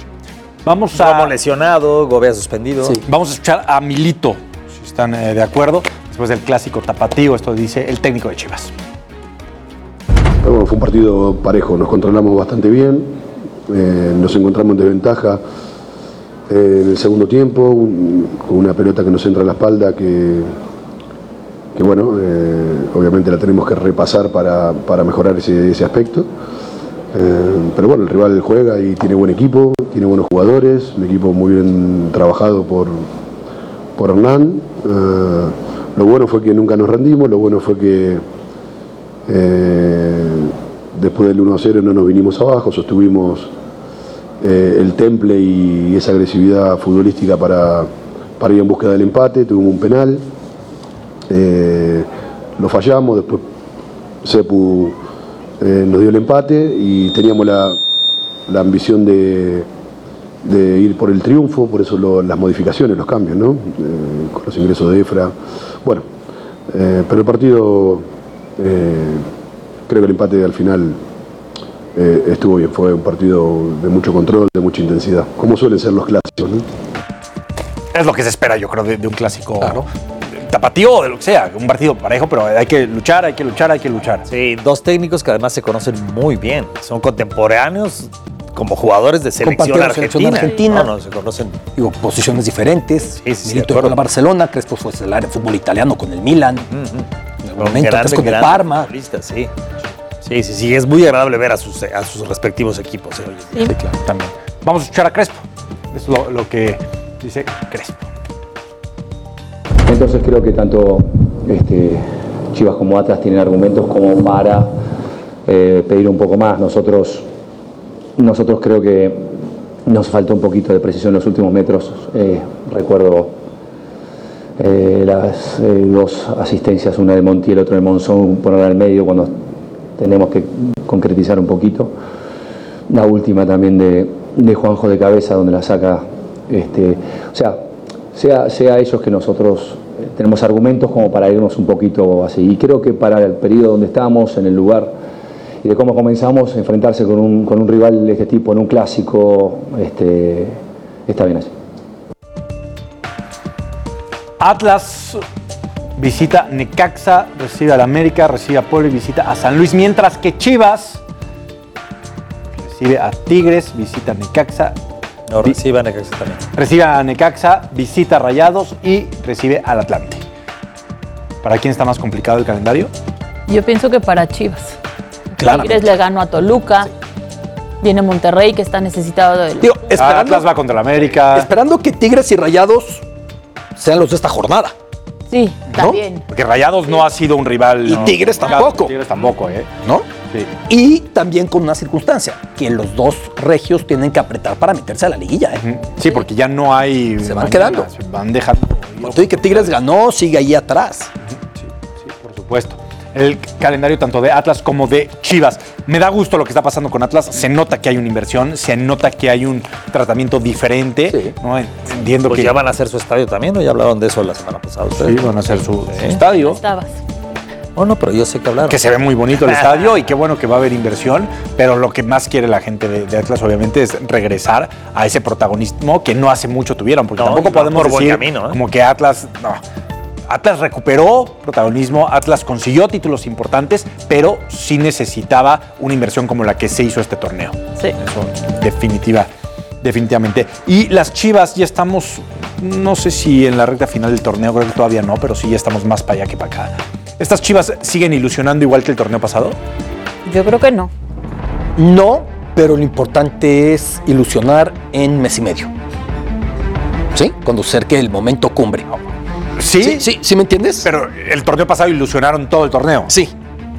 Vamos Romo a, lesionado, Gobea suspendido. Sí. vamos a escuchar a Milito, si están eh, de acuerdo, después del clásico tapatío. Esto dice el técnico de Chivas. Pero bueno, fue un partido parejo, nos controlamos bastante bien, eh, nos encontramos en desventaja eh, en el segundo tiempo, un- con una pelota que nos entra a la espalda que, que bueno, eh, obviamente la tenemos que repasar para, para mejorar ese, ese aspecto. Eh, pero bueno, el rival juega y tiene buen equipo, tiene buenos jugadores, un equipo muy bien trabajado por, por Hernán. Eh, lo bueno fue que nunca nos rendimos, lo bueno fue que eh, después del uno a cero no nos vinimos abajo, sostuvimos eh, el temple y esa agresividad futbolística para, para ir en búsqueda del empate, tuvimos un penal, eh, lo fallamos, después Cepu eh, nos dio el empate y teníamos la, la ambición de, de ir por el triunfo, por eso lo- las modificaciones, los cambios, ¿no? Eh, con los ingresos de Efra. Bueno, eh, pero el partido, eh, creo que el empate al final eh, estuvo bien, fue un partido de mucho control, de mucha intensidad, como suelen ser los clásicos, ¿no? Es lo que se espera, yo creo, de, de un clásico tapatío o de lo que sea, un partido parejo, pero hay que luchar, hay que luchar, hay que luchar. Sí, dos técnicos que además se conocen muy bien. Son contemporáneos como jugadores de selección Compartieron selección argentina. argentina. No, no, se conocen. Digo, posiciones diferentes. Sí, sí, sí, de Milito acuerdo. con la Barcelona, Crespo fue el área de fútbol italiano con el Milan. En algún momento, Grandes, antes con el grandes Parma. futbolistas, sí. Sí, sí, sí, es muy agradable ver a sus, a sus respectivos equipos. eh. Sí. Sí, claro, también. Vamos a escuchar a Crespo. Eso es lo, lo que dice Crespo. Entonces creo que tanto este, Chivas como Atlas tienen argumentos como para eh, pedir un poco más. Nosotros, nosotros creo que nos falta un poquito de precisión en los últimos metros. Eh, recuerdo eh, las eh, dos asistencias, una de Montiel, otra de Monzón, ponerla al medio cuando tenemos que concretizar un poquito. La última también de, de Juanjo de cabeza, donde la saca. Este, o sea, sea, sea ellos que nosotros eh, tenemos argumentos como para irnos un poquito así. Y creo que para el periodo donde estamos, en el lugar y de cómo comenzamos, enfrentarse con un, con un rival de este tipo en un clásico, este, está bien así. Atlas visita Necaxa, recibe al América, recibe a Puebla y visita a San Luis, mientras que Chivas recibe a Tigres, visita a Necaxa. No, recibe a Necaxa también. Recibe a Necaxa, visita a Rayados y recibe al Atlante. ¿Para quién está más complicado el calendario? Yo pienso que para Chivas. Claro. Tigres le ganó a Toluca. Sí. Viene Monterrey, que está necesitado del... Tío, esperando, Atlas va contra la América. Esperando que Tigres y Rayados sean los de esta jornada. Sí, también. ¿No? Porque Rayados no ha sido un rival. Y no, Tigres no, tampoco. Tigres tampoco, ¿eh? ¿No? Sí. Y también con una circunstancia, que los dos regios tienen que apretar para meterse a la liguilla, ¿eh? Sí, porque ya no hay... Se van quedando. Se van dejando. Estoy que Tigres ganó, sigue ahí atrás. Sí, sí, por supuesto. El calendario tanto de Atlas como de Chivas. Me da gusto lo que está pasando con Atlas. Se nota que hay una inversión, se nota que hay un tratamiento diferente. Sí. ¿No? Entiendo pues que ya van a hacer su estadio también, ¿no? Ya hablaron de eso la semana pasada. ¿Ustedes? Sí, van a hacer su, ¿Eh? su estadio. Estabas. Oh, no, pero yo sé que hablaron. Que se ve muy bonito el estadio y qué bueno que va a haber inversión, pero lo que más quiere la gente de, de Atlas obviamente es regresar a ese protagonismo que no hace mucho tuvieron, porque no, tampoco podemos por decir camino, ¿eh? como que Atlas... No. Atlas recuperó protagonismo, Atlas consiguió títulos importantes, pero sí necesitaba una inversión como la que se hizo este torneo. Sí. Eso, definitiva, definitivamente. Y las Chivas ya estamos, no sé si en la recta final del torneo, creo que todavía no, pero sí ya estamos más para allá que para acá. ¿Estas Chivas siguen ilusionando igual que el torneo pasado? Yo creo que no. No, pero lo importante es ilusionar en mes y medio. ¿Sí? Cuando cerque el momento cumbre. ¿Sí? Sí, sí, ¿sí me entiendes? Pero el torneo pasado ilusionaron todo el torneo. Sí.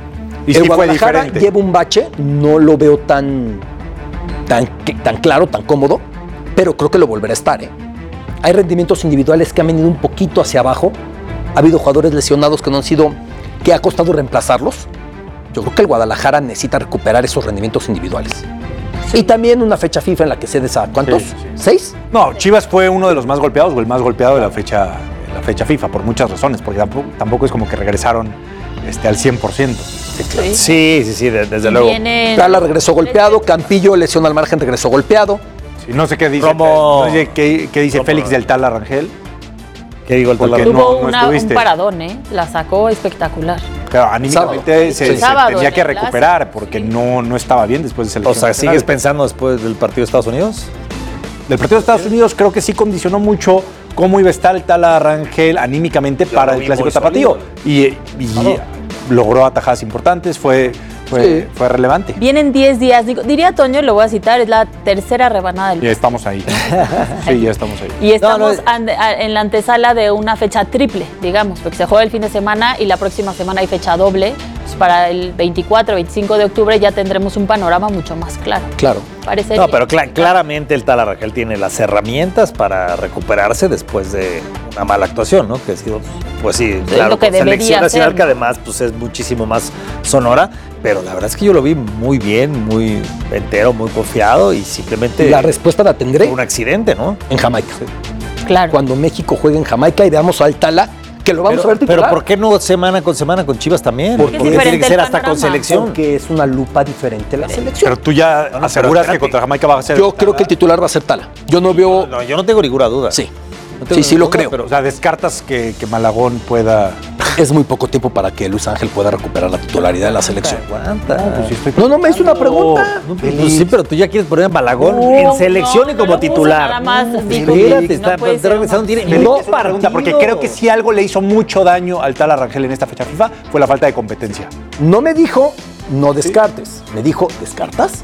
Y el sí fue Guadalajara diferente. lleva un bache, no lo veo tan, tan, tan claro, tan cómodo, pero creo que lo volverá a estar, ¿eh? Hay rendimientos individuales que han venido un poquito hacia abajo. Ha habido jugadores lesionados que no han sido, que ha costado reemplazarlos. Yo creo que el Guadalajara necesita recuperar esos rendimientos individuales. Sí. Y también una fecha FIFA en la que cedes a ¿cuántos? Sí, sí. ¿Seis? No, Chivas fue uno de los más golpeados o el más golpeado de la fecha, la fecha FIFA por muchas razones, porque tampoco, tampoco es como que regresaron este, al cien por ciento. Sí, claro. sí, sí, sí, desde luego. Tala regresó golpeado, Campillo, lesión al margen, regresó golpeado. Sí, no sé qué dice, Romo, no sé qué, qué dice Romo, Félix del Tala Rangel. ¿Qué digo el Tala Rangel? Tuvo no, no un paradón, ¿eh? La sacó espectacular. Pero anímicamente se, se Sábado, tenía que recuperar porque no, no estaba bien después de selección. O sea, ¿sigues pensando después del partido de Estados Unidos? Del partido de Estados Unidos creo que sí condicionó mucho cómo iba a estar el Tala Rangel anímicamente Yo para el clásico tapatío. Y, y oh. logró atajadas importantes, fue, fue, sí. fue relevante. Vienen diez días, diría Toño, lo voy a citar, es la tercera rebanada del... Ya estamos ahí. Sí, ya estamos ahí. Y estamos no, no, en la antesala de una fecha triple, digamos, porque se juega el fin de semana y la próxima semana hay fecha doble. Pues para el veinticuatro, veinticinco de octubre ya tendremos un panorama mucho más claro. Claro. Parecería. No, pero cl- claramente el Tala Rangel tiene las herramientas para recuperarse después de una mala actuación, ¿no? Que ha sido, pues sí, es claro, lo que con debería selección nacional ser. Que además pues es muchísimo más sonora, pero la verdad es que yo lo vi muy bien, muy entero, muy confiado y simplemente... La respuesta la tendré. Fue un accidente, ¿no? En Jamaica. Sí. Claro. Cuando México juegue en Jamaica y veamos al Tala, que lo vamos pero, a ver titular. Pero ¿por qué no semana con semana con Chivas también? Porque, Porque tiene que ser hasta con selección. Porque es una lupa diferente la selección. Pero tú ya no, no, aseguras que contra Jamaica va a ser... Yo creo que el titular va a ser Tala. Yo no veo... No, no, yo no tengo ninguna duda. Sí. No sí, sí duda, lo creo. Pero, o sea, descartas que, que Malagón pueda... Es muy poco tiempo para que Luis Ángel pueda recuperar la titularidad de la selección. Aguanta. No, pues sí estoy no, no me hizo una pregunta. No, pues sí, pero tú ya quieres poner a Malagón no, en selección no, y como no titular. Nada más, no, digo, espérate, no está, está regresando, tiene no pregunta, porque creo que si algo le hizo mucho daño al Tala Rangel en esta fecha FIFA fue la falta de competencia. No me dijo, no descartes. ¿Sí? Me dijo, ¿descartas?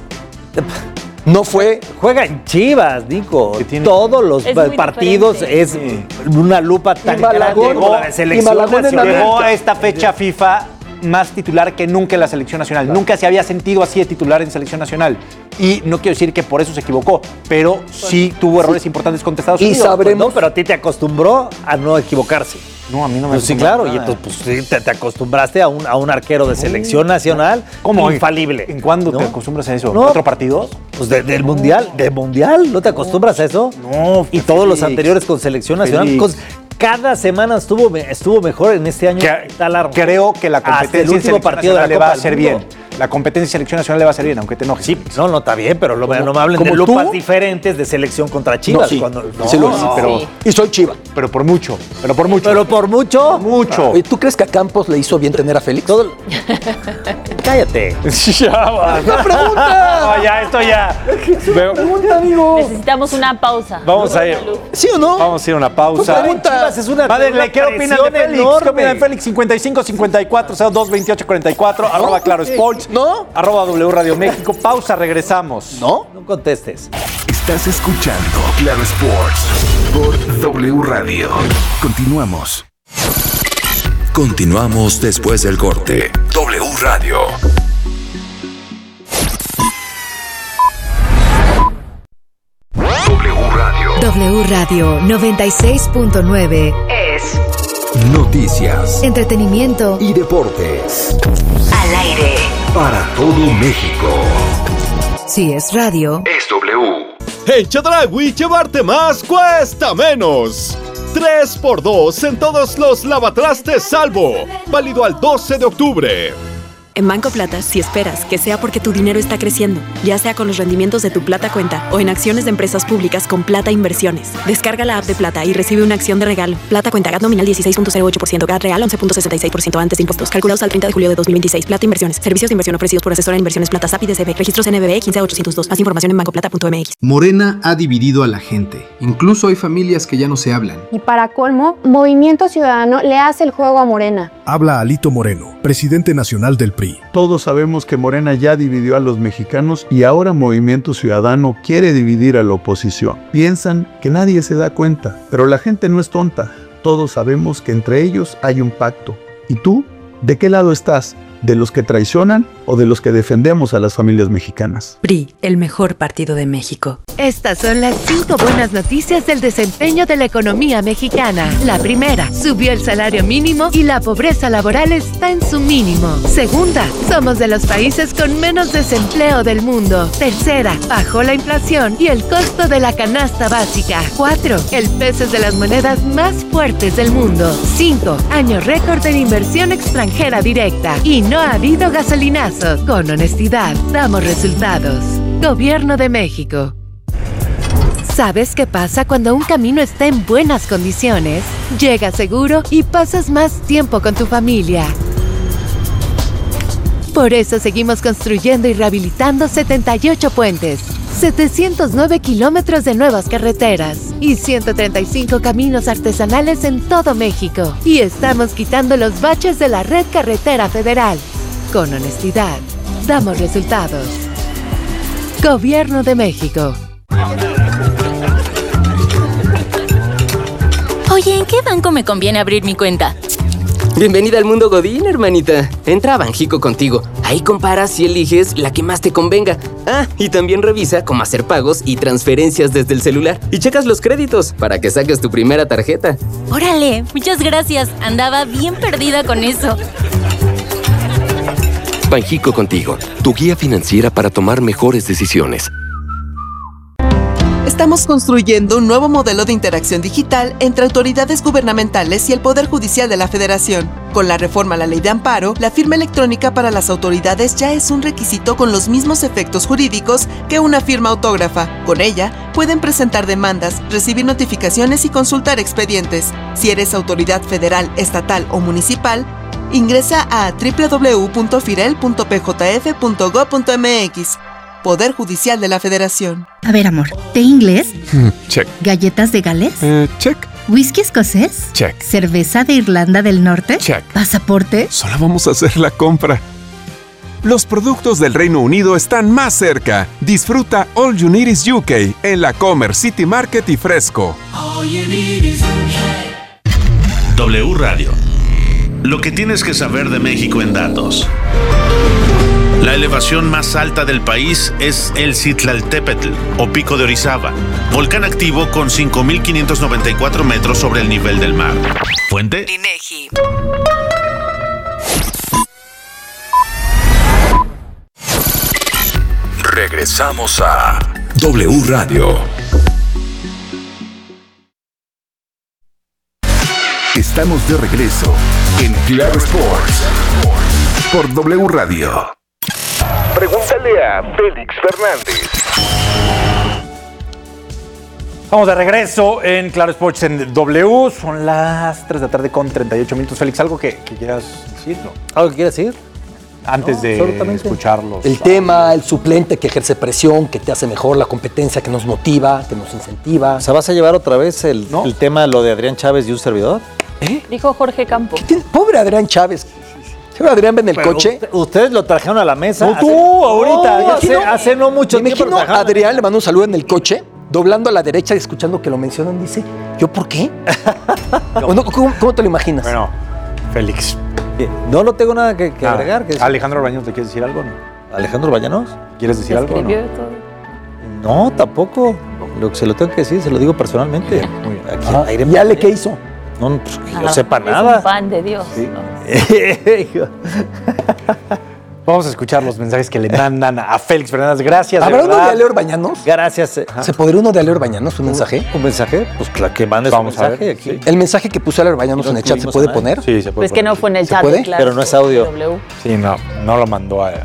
No fue. Juega en Chivas, Nico. Todos los es partidos es sí. una lupa tan grande como la de selección nacional. Llegó a esta fecha FIFA más titular que nunca en la selección nacional. Claro. Nunca se había sentido así de titular en selección nacional. Y no quiero decir que por eso se equivocó, pero sí tuvo errores sí. importantes contra Estados Unidos. Y sabremos. Pues no, pero a ti te acostumbró a no equivocarse. No, a mí no me pues sí, claro, nada. Y entonces pues, sí, te, te acostumbraste a un, a un arquero de selección nacional como infalible. ¿En cuándo ¿no? te acostumbras a eso? No. ¿Cuatro partidos? Pues de, del mundial, del mundial, ¿no te acostumbras a eso? No, y todos Félix. Los anteriores con selección nacional. Con, cada semana estuvo, estuvo mejor en este año. Que, creo que la competencia en selección nacional le va a hacer bien. la competencia de selección nacional le va a salir bien, aunque te enojes. Sí, no, no, está bien, pero no, no me hablen de como lupas tú. diferentes de selección contra Chivas. No, sí. Cuando, no, Sí, lo es. no, pero, Sí. Y soy Chiva. pero por mucho, pero por mucho. Pero por mucho. mucho. Oye, ¿tú crees que a Campos le hizo bien tener a Félix? Todo... Cállate. ya va. ¡Una pregunta! No, ya, esto ya. Veo- Pregunta, amigo. Necesitamos una pausa. Vamos a ir. ¿Sí o no? Vamos a ir a una pausa. Pues pregunta. Chivas es una, Madre, una ¿qué opinan de presión Félix? enorme. ¿Qué opinan de Félix? cincuenta y cinco cincuenta y cuatro cero dos veintiocho cuarenta y cuatro, arroba Claro Sports, ¿No? arroba W Radio México. Pausa, regresamos. ¿No? No contestes. Estás escuchando Claro Sports por W Radio. Continuamos. Continuamos después del corte. W Radio. W Radio. W Radio noventa y seis punto nueve es Noticias entretenimiento y deportes. al aire. Para todo México. Si es radio, Es W. En Chedraui, llevarte más cuesta menos. tres por dos en todos los lavatrastes salvo. Válido al doce de octubre. En Banco Plata, si esperas que sea porque tu dinero está creciendo, ya sea con los rendimientos de tu Plata Cuenta o en acciones de empresas públicas con Plata Inversiones, descarga la app de Plata y recibe una acción de regalo. Plata Cuenta, G A T nominal dieciséis punto cero ocho por ciento, G A T real once punto sesenta y seis por ciento antes de impuestos. Calculados al treinta de julio de dos mil veintiséis. Plata Inversiones. Servicios de inversión ofrecidos por asesora de inversiones Plata S A P y D C B. Registros N B B quince ochocientos dos. Más información en banco plata punto m x. Morena ha dividido a la gente. Incluso hay familias que ya no se hablan. Y para colmo, Movimiento Ciudadano le hace el juego a Morena. Habla Alito Moreno, presidente nacional del P R I. Todos sabemos que Morena ya dividió a los mexicanos y ahora Movimiento Ciudadano quiere dividir a la oposición. Piensan que nadie se da cuenta, pero la gente no es tonta. Todos sabemos que entre ellos hay un pacto. ¿Y tú? ¿De qué lado estás? ¿De los que traicionan o de los que defendemos a las familias mexicanas? P R I, el mejor partido de México. Estas son las cinco buenas noticias del desempeño de la economía mexicana. La primera, subió el salario mínimo y la pobreza laboral está en su mínimo. Segunda, somos de los países con menos desempleo del mundo. Tercera, bajó la inflación y el costo de la canasta básica. Cuatro, el peso es de las monedas más fuertes del mundo. Cinco, año récord en inversión extranjera directa. Y no ha habido gasolinazos. Con honestidad, damos resultados. Gobierno de México. ¿Sabes qué pasa cuando un camino está en buenas condiciones? Llega seguro y pasas más tiempo con tu familia. Por eso seguimos construyendo y rehabilitando setenta y ocho puentes, setecientos nueve kilómetros de nuevas carreteras y ciento treinta y cinco caminos artesanales en todo México. Y estamos quitando los baches de la red carretera federal. Con honestidad, damos resultados. Gobierno de México. Oye, ¿en qué banco me conviene abrir mi cuenta? Bienvenida al mundo Godín, hermanita. Entra a Banjico contigo. Ahí comparas y eliges la que más te convenga. Ah, y también revisa cómo hacer pagos y transferencias desde el celular. Y checas los créditos para que saques tu primera tarjeta. Órale, muchas gracias. Andaba bien perdida con eso. Banjico contigo, tu guía financiera para tomar mejores decisiones. Estamos construyendo un nuevo modelo de interacción digital entre autoridades gubernamentales y el Poder Judicial de la Federación. Con la reforma a la Ley de Amparo, la firma electrónica para las autoridades ya es un requisito con los mismos efectos jurídicos que una firma autógrafa. Con ella, pueden presentar demandas, recibir notificaciones y consultar expedientes. Si eres autoridad federal, estatal o municipal, ingresa a doble u doble u doble u punto firel punto p j f punto gob punto m x. Poder Judicial de la Federación. A ver, amor, ¿té inglés? Check. ¿Galletas de Gales? Eh, check. ¿Whisky escocés? Check. ¿Cerveza de Irlanda del Norte? Check. ¿Pasaporte? Solo vamos a hacer la compra. Los productos del Reino Unido están más cerca. Disfruta All You Need Is U K en la Comer City Market y Fresco. W Radio. Lo que tienes que saber de México en datos. La elevación más alta del país es el Citlaltépetl, o Pico de Orizaba, volcán activo con cinco mil quinientos noventa y cuatro metros sobre el nivel del mar. Fuente: INEGI. Regresamos a W Radio. Estamos de regreso en Claro Sports por W Radio. Pregúntale a Félix Fernández. Vamos de regreso en Claro Sports en W. Son las tres de la tarde con treinta y ocho minutos. Félix, ¿algo que, que quieras decir? ¿No? ¿Algo que quieras decir? Antes no, de escucharlos. El tema, el suplente que ejerce presión, que te hace mejor, la competencia que nos motiva, que nos incentiva. O sea, ¿vas a llevar otra vez el, ¿no? el tema, lo de Adrián Chávez y un servidor? ¿Eh? Dijo Jorge Campos. Pobre Adrián Chávez. ¿Se Adrián en el Pero coche? Usted, ustedes lo trajeron a la mesa. No, tú, hace, ahorita. No, hace, hace no mucho me tiempo. Imagino a Adrián le mando un saludo en el coche, doblando a la derecha y escuchando que lo mencionan, dice, ¿yo por qué? no. ¿Cómo, ¿Cómo te lo imaginas? Bueno, Félix. No, no tengo nada que, que ah, agregar. Que Alejandro Bañanos, ¿te quieres decir algo? No? ¿Alejandro Bañanos? ¿Quieres decir algo? ¿Escribió no? todo? No, tampoco. Lo que se lo tengo que decir, se lo digo personalmente. Muy bien. Aquí, ah, ¿y Ale qué hizo? No, pues que ah, yo sepa es nada. Un pan de Dios. Sí. ¿No? Vamos a escuchar los mensajes que le mandan a Félix Fernández. Gracias. ¿Habrá uno de Aleor Bañanos? Gracias. Ajá. ¿Se podría uno de Aleor Bañanos? ¿Un mensaje? ¿Un mensaje? Pues claro, que mandes un mensaje aquí. Sí. El mensaje que puso Aleor Bañanos en el chat, ¿se puede poner? Sí, se puede. Pues poner. que no fue en el ¿Se chat. puede? Claro, pero no es audio. W. Sí, no, no lo mandó a,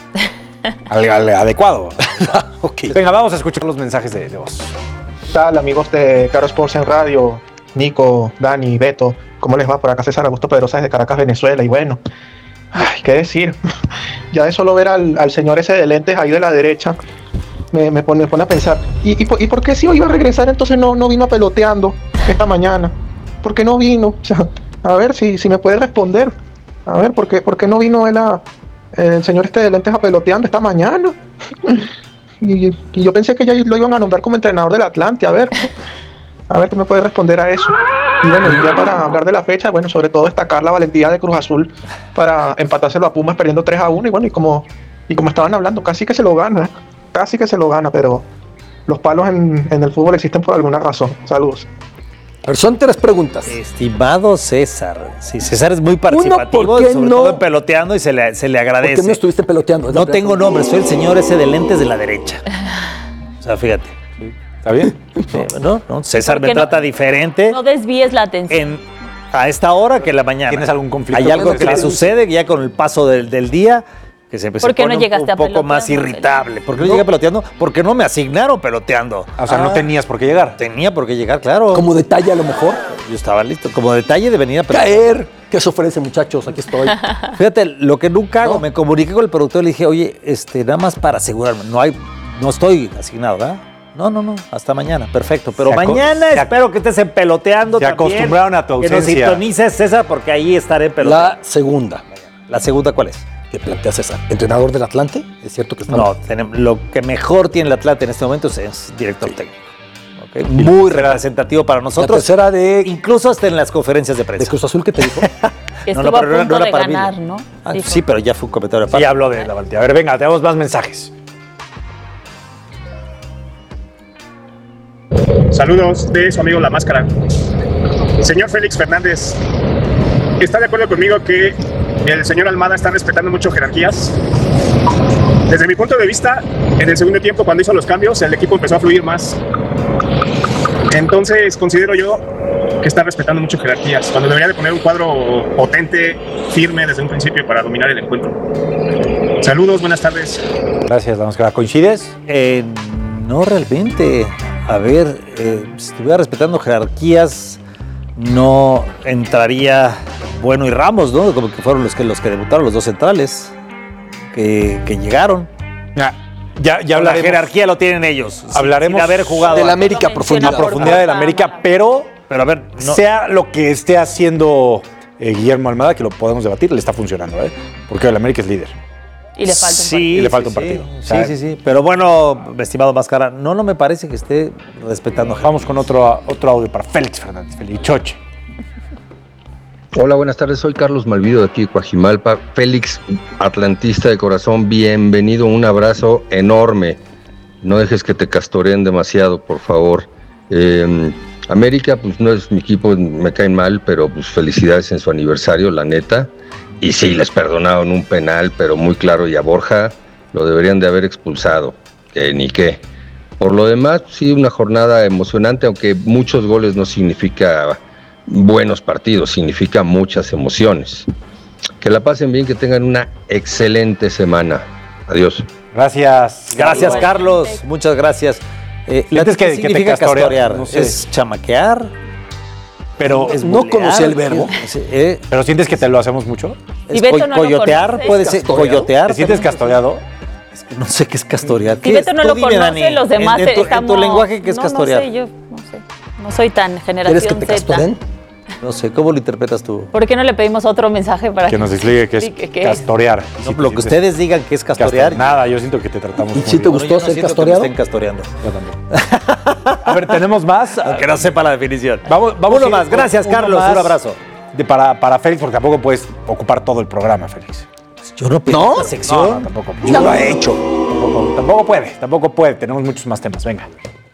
al, al adecuado. Okay. Venga, vamos a escuchar los mensajes de, de voz. ¿Qué tal, amigos de Claro Sports en Radio? Nico, Dani, Beto, ¿cómo les va? Por acá César Augusto Pedrosa desde Caracas, Venezuela. Y bueno, ay, qué decir, ya de solo ver al, al señor ese de lentes ahí de la derecha, me, me, pone, me pone a pensar, ¿y, y, por, ¿y por qué si hoy iba a regresar entonces no, no vino peloteando esta mañana? ¿Por qué no vino? O sea, a ver si, si me puede responder. A ver, ¿por qué, por qué no vino él a, el señor este de lentes a peloteando esta mañana? Y, y yo pensé que ya lo iban a nombrar como entrenador del Atlante, a ver. A ver qué me puede responder a eso. Y bueno, ya para hablar de la fecha, bueno, sobre todo destacar la valentía de Cruz Azul para empatárselo a Pumas perdiendo tres a uno. Y bueno, y como, y como estaban hablando, casi que se lo gana, ¿eh? Casi que se lo gana, pero los palos en, en el fútbol existen por alguna razón. Saludos. Pero son tres preguntas. Estimado César, sí, César es muy participativo, Uno, ¿por qué sobre no? todo peloteando y se le, se le agradece. ¿Por qué no estuviste peloteando? No tengo nombre, soy el señor ese de lentes de la derecha. O sea, fíjate. ¿Está bien? No, no, César me no, trata diferente. No desvíes la atención. En, a esta hora que en la mañana. ¿Tienes algún conflicto? Hay algo que le sucede ya con el paso del, del día que se, ¿Por se qué pone no llegaste un, un a poco más irritable. ¿Por qué no, no llegué peloteando? Porque no me asignaron peloteando. O sea, ah, no tenías por qué llegar. Tenía por qué llegar, claro. Como detalle a lo mejor. Yo estaba listo. Como detalle de venir a pelotear. Caer. ¿Qué se ofrece, muchachos? Aquí estoy. Fíjate, lo que nunca hago, ¿no? Me comuniqué con el productor y le dije, oye, este, nada más para asegurarme, no hay, no estoy asignado, ¿verdad? No, no, no, hasta mañana, perfecto. Pero se mañana espero que estés en peloteando también. Se acostumbraron a tu ausencia. Que nos sintonices, César, porque ahí estaré peloteando. La segunda. ¿La segunda cuál es? ¿Qué plantea César? ¿Entrenador del Atlante? ¿Es cierto que está? No, tenemos, lo que mejor tiene el Atlante en este momento es, es director sí. técnico. Okay. Muy representativo para nosotros. La tercera de... Incluso hasta en las conferencias de prensa. ¿De Cruz Azul qué te dijo? Que estuvo no, no, a punto no, no de ganar, Billy. ¿No? Ah, sí, pero ya fue un comentario aparte. Sí, habló de la valentía. A ver, venga, tenemos más mensajes. Saludos de su amigo La Máscara. Señor Félix Fernández, ¿está de acuerdo conmigo que el señor Almada está respetando mucho jerarquías? Desde mi punto de vista, en el segundo tiempo, cuando hizo los cambios, el equipo empezó a fluir más. Entonces, considero yo que está respetando mucho jerarquías, cuando debería de poner un cuadro potente, firme desde un principio para dominar el encuentro. Saludos, buenas tardes. Gracias, La Máscara. ¿Coincides? Eh, no realmente. A ver, eh, si estuviera respetando jerarquías, no entraría Bueno y Ramos, ¿no? Como que fueron los que, los que debutaron, los dos centrales que, que llegaron. Ya, ya, ya la jerarquía lo tienen ellos. Hablaremos sin haber jugado de la América, profundidad. A profundidad de la América, pero, pero a ver, no. sea lo que esté haciendo eh, Guillermo Almada, que lo podemos debatir, le está funcionando, ¿eh? Porque el América es líder. Y le falta un sí, partido. Y le falta sí, un partido. Sí, o sea, sí, sí. Pero bueno, estimado Máscara, no, no me parece que esté respetando. Vamos con otro, otro audio para Félix Fernández, Félix Choche. Hola, buenas tardes. Soy Carlos Malvido de aquí de Coajimalpa. Félix, atlantista de corazón, bienvenido. Un abrazo enorme. No dejes que te castoreen demasiado, por favor. Eh, América, pues no es mi equipo, me caen mal, pero pues felicidades en su aniversario, la neta. Y sí, les perdonaron un penal, pero muy claro, y a Borja lo deberían de haber expulsado, que ni qué. Por lo demás, sí, una jornada emocionante, aunque muchos goles no significa buenos partidos, significa muchas emociones. Que la pasen bien, que tengan una excelente semana. Adiós. Gracias. Gracias, Carlos. Muchas gracias. Eh, ¿Sientes ¿Qué que- que te significa castorean? castorear? No sé. ¿Es chamaquear? Pero ¿Es no bulear? conocía el verbo. Sí, eh, ¿Pero sientes que te lo hacemos mucho? ¿Es Beto co- no lo coyotear? conoce. ¿Puede ser ¿Castoreado? coyotear? ¿Te sientes también? castoreado? Es que no sé qué es castorear. Si ¿Qué Beto es? no Tú lo dime, conoce, Dani, los demás en, en tu, estamos... en tu lenguaje, ¿qué es no, castorear? No sé, yo no sé. No soy tan generación ¿Quieres que te Z. castoren? No sé, ¿cómo lo interpretas tú? ¿Por qué no le pedimos otro mensaje para Que nos explique qué es explique qué castorear. No, lo que ustedes digan que es castorear. Nada, yo siento que te tratamos ¿Y muy si te bien. gustó yo no ser siento castoreado? que me estén castoreando. Yo también. A ver, ¿tenemos más? Aunque no sepa la definición. Vamos, vamos Uno a ir más. con Gracias, uno Carlos. más Un abrazo. de- para, para Félix, porque tampoco puedes ocupar todo el programa, Félix. Yo no pido ¿No? esta sección. No, no, tampoco. Yo lo he hecho. Tampoco, tampoco puede, tampoco puede. Tenemos muchos más temas. Venga.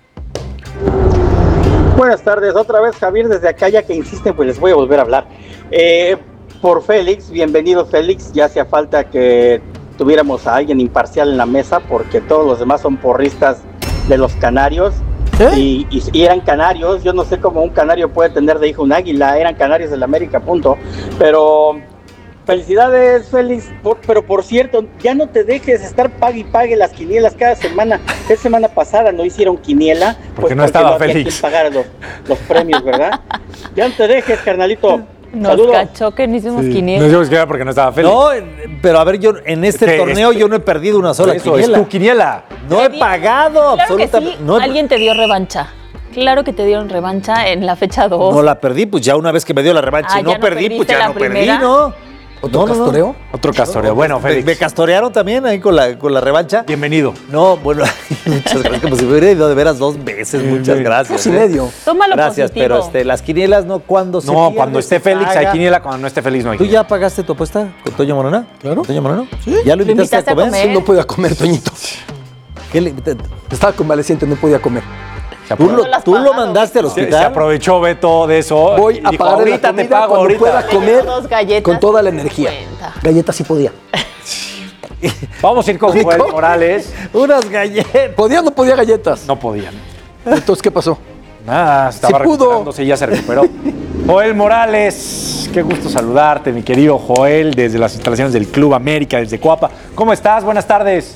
Buenas tardes, otra vez Javier desde acá, ya que insisten, pues les voy a volver a hablar. Eh, por Félix, bienvenido Félix, ya hacía falta que tuviéramos a alguien imparcial en la mesa, porque todos los demás son porristas de los canarios, ¿Eh? y, y- y eran canarios, yo no sé cómo un canario puede tener de hijo un águila, eran canarios del América, punto, pero... Felicidades, Félix. Por- pero por cierto, ya no te dejes estar pague y pague las quinielas cada semana. Esta semana pasada no hicieron quiniela. Porque no estaba no había Félix. quien pagara los, los premios, ¿verdad? Ya no te dejes, carnalito. Nos Saludos. cachó que no hicimos No quiniela. dijimos que era porque no estaba Félix. No, en- pero a ver, yo en este Es que torneo es- yo no he perdido una sola Eso, quiniela. es tu quiniela. No he pagado Claro que absolutamente. sí, no, he- alguien te dio revancha. Claro que te dieron revancha en la fecha dos. no la perdí, pues ya una vez que me dio la revancha Ah, y no ¿ya no perdí, pues perdiste ya la no perdí, primera? ¿no? ¿Otro No, no, no. castoreo? Otro castoreo. Bueno, Me, Félix. me castorearon también ahí con la, con la revancha. Bienvenido. No, bueno, muchas gracias. Como si me hubiera ido de veras dos veces. Muchas gracias. Dos y ¿eh? medio. Tómalo Gracias, positivo. pero este, las quinielas no cuando se No, pierde, cuando esté se Félix hay paga. quiniela, cuando no esté Félix no hay ¿Tú quiniela. ya pagaste tu apuesta con Toño Morona? Claro. ¿Con Toño Morona? Sí. ¿Ya lo ¿Lo invitaste, invitaste a a comer? comer? Sí, no podía comer, Toñito. ¿Qué le- te- Estaba convaleciente, no podía comer. ¿Tú, No lo, lo has tú lo pagado, mandaste al Se, se hospital? aprovechó Beto de eso. Voy y a dijo, pagar la ahorita te comida pago, cuando ahorita. pueda comer Dos galletas con toda la sin energía. cuenta. Galletas sí podía. Vamos a ir con Rico. Joel Morales. Unas galletas. ¿Podía o no podía galletas? No podían. Entonces, ¿qué pasó? Nada, estaba Sí pudo. recuperándose y ya se recuperó. Joel Morales, qué gusto saludarte, mi querido Joel, desde las instalaciones del Club América, desde Coapa. ¿Cómo estás? Buenas tardes.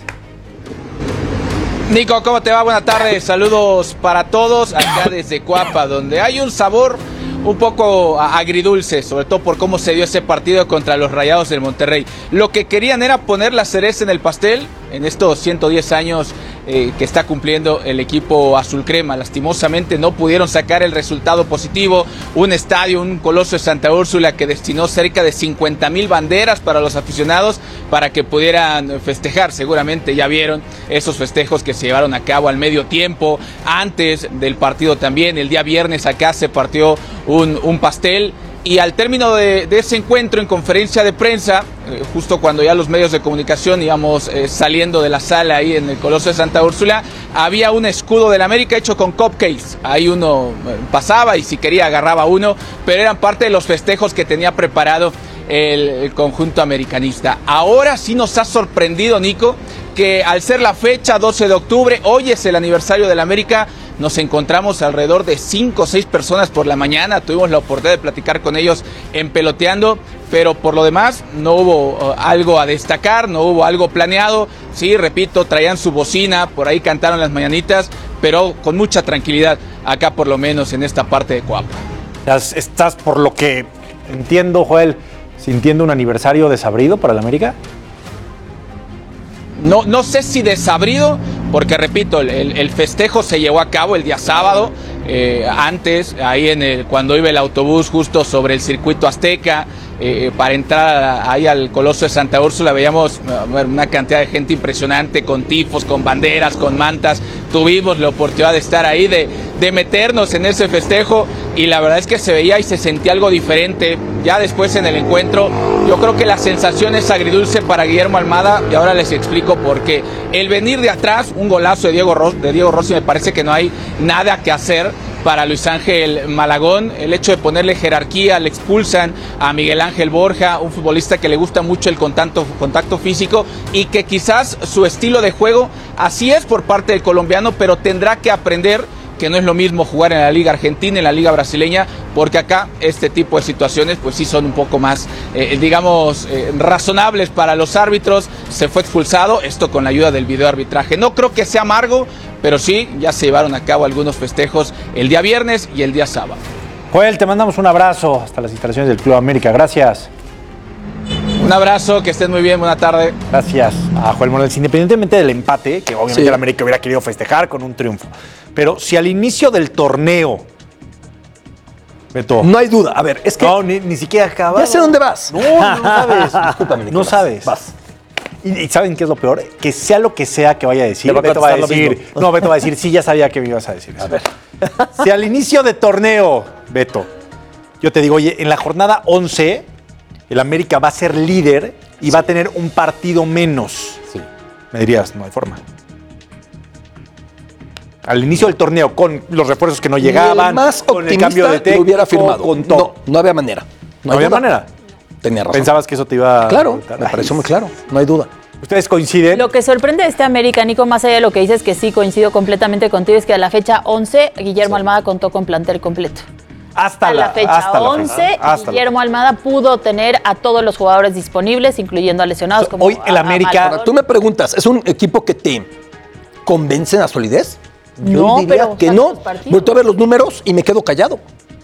Nico, ¿cómo te va? Buenas tardes. Saludos para todos acá desde Coapa, donde hay un sabor un poco a- agridulce, sobre todo por cómo se dio ese partido contra los Rayados del Monterrey. Lo que querían era poner la cereza en el pastel en estos ciento diez años eh, que está cumpliendo el equipo azul crema. Lastimosamente no pudieron sacar el resultado positivo. Un estadio, un Coloso de Santa Úrsula que destinó cerca de cincuenta mil banderas para los aficionados para que pudieran festejar. Seguramente ya vieron esos festejos que se llevaron a cabo al medio tiempo, antes del partido también. El día viernes acá se partió un, un pastel. Y al término de, de ese encuentro en conferencia de prensa, eh, justo cuando ya los medios de comunicación íbamos eh, saliendo de la sala ahí en el Coloso de Santa Úrsula, había un escudo del América hecho con cupcakes. Ahí uno eh, pasaba y si quería agarraba uno, pero eran parte de los festejos que tenía preparado el, el conjunto americanista. Ahora sí nos ha sorprendido, Nico, que al ser la fecha doce de octubre, hoy es el aniversario del América, nos encontramos alrededor de cinco o seis personas por la mañana. Tuvimos la oportunidad de platicar con ellos en Peloteando, pero por lo demás no hubo uh, algo a destacar, no hubo algo planeado. Sí, repito, traían su bocina, por ahí cantaron las mañanitas, pero con mucha tranquilidad acá por lo menos en esta parte de Coapa. Estás, estás, por lo que entiendo, Joel, sintiendo un aniversario desabrido para el América. No, no sé si desabrido, porque repito, el, el festejo se llevó a cabo el día sábado, eh, antes, ahí en el, cuando iba el autobús justo sobre el circuito Azteca, eh, para entrar ahí al Coloso de Santa Úrsula, veíamos una cantidad de gente impresionante, con tifos, con banderas, con mantas. Tuvimos la oportunidad de estar ahí, de, de meternos en ese festejo, y la verdad es que se veía y se sentía algo diferente. Ya después en el encuentro, yo creo que la sensación es agridulce para Guillermo Almada, y ahora les explico por qué. El venir de atrás, un golazo de Diego, Ros, de Diego Rossi, me parece que no hay nada que hacer para Luis Ángel Malagón. El hecho de ponerle jerarquía, le expulsan a Miguel Ángel Borja, un futbolista que le gusta mucho el contacto, contacto físico, y que quizás su estilo de juego así es por parte del colombiano, pero tendrá que aprender que no es lo mismo jugar en la liga argentina, en la liga brasileña, porque acá este tipo de situaciones pues sí son un poco más, eh, digamos, eh, razonables para los árbitros. Se fue expulsado, esto con la ayuda del video arbitraje. No creo que sea amargo, pero sí, ya se llevaron a cabo algunos festejos el día viernes y el día sábado. Joel, te mandamos un abrazo hasta las instalaciones del Club América. Gracias. Un abrazo, que estén muy bien, buena tarde. Gracias a Joel Morales. Independientemente del empate, que obviamente Sí. el América hubiera querido festejar con un triunfo, pero si al inicio del torneo, Beto, No hay duda. A ver, es que. no, ni, ni siquiera acaba. Ya sé dónde vas. No, no sabes. Discúlpame, No Nicolás. sabes. Vas. Y, y ¿saben qué es lo peor? Que sea lo que sea que vaya a decir, Te va a Beto va a contestar lo decir, mismo. no, Beto va a decir, sí, ya sabía que me ibas a decir eso. A ver. Si al inicio de torneo, Beto, yo te digo, oye, en la jornada once, el América va a ser líder y va a tener un partido menos. Sí. Me dirías, no hay forma. Al inicio del torneo, con los refuerzos que no llegaban, Ni el más con el optimista cambio de técnico, lo hubiera firmado. con todo. No, no había manera. No, había duda. manera. Tenía razón. ¿Pensabas que eso te iba a... Claro, resultar? me Ay, pareció muy claro. No hay duda. ¿Ustedes coinciden? Lo que sorprende de este América, Nico, más allá de lo que dices, que sí coincido completamente contigo, es que a la fecha once, Guillermo Almada contó con plantel completo. Hasta A la, fecha hasta la once, fecha. Hasta la- Guillermo Almada pudo tener a todos los jugadores disponibles, incluyendo a lesionados. Como Hoy el a- a América- Malagón. Ahora, tú me preguntas, ¿es un equipo que te convence en la solidez? Yo No, diría pero que saca no. los partidos. Vuelto a ver los números y me quedo callado.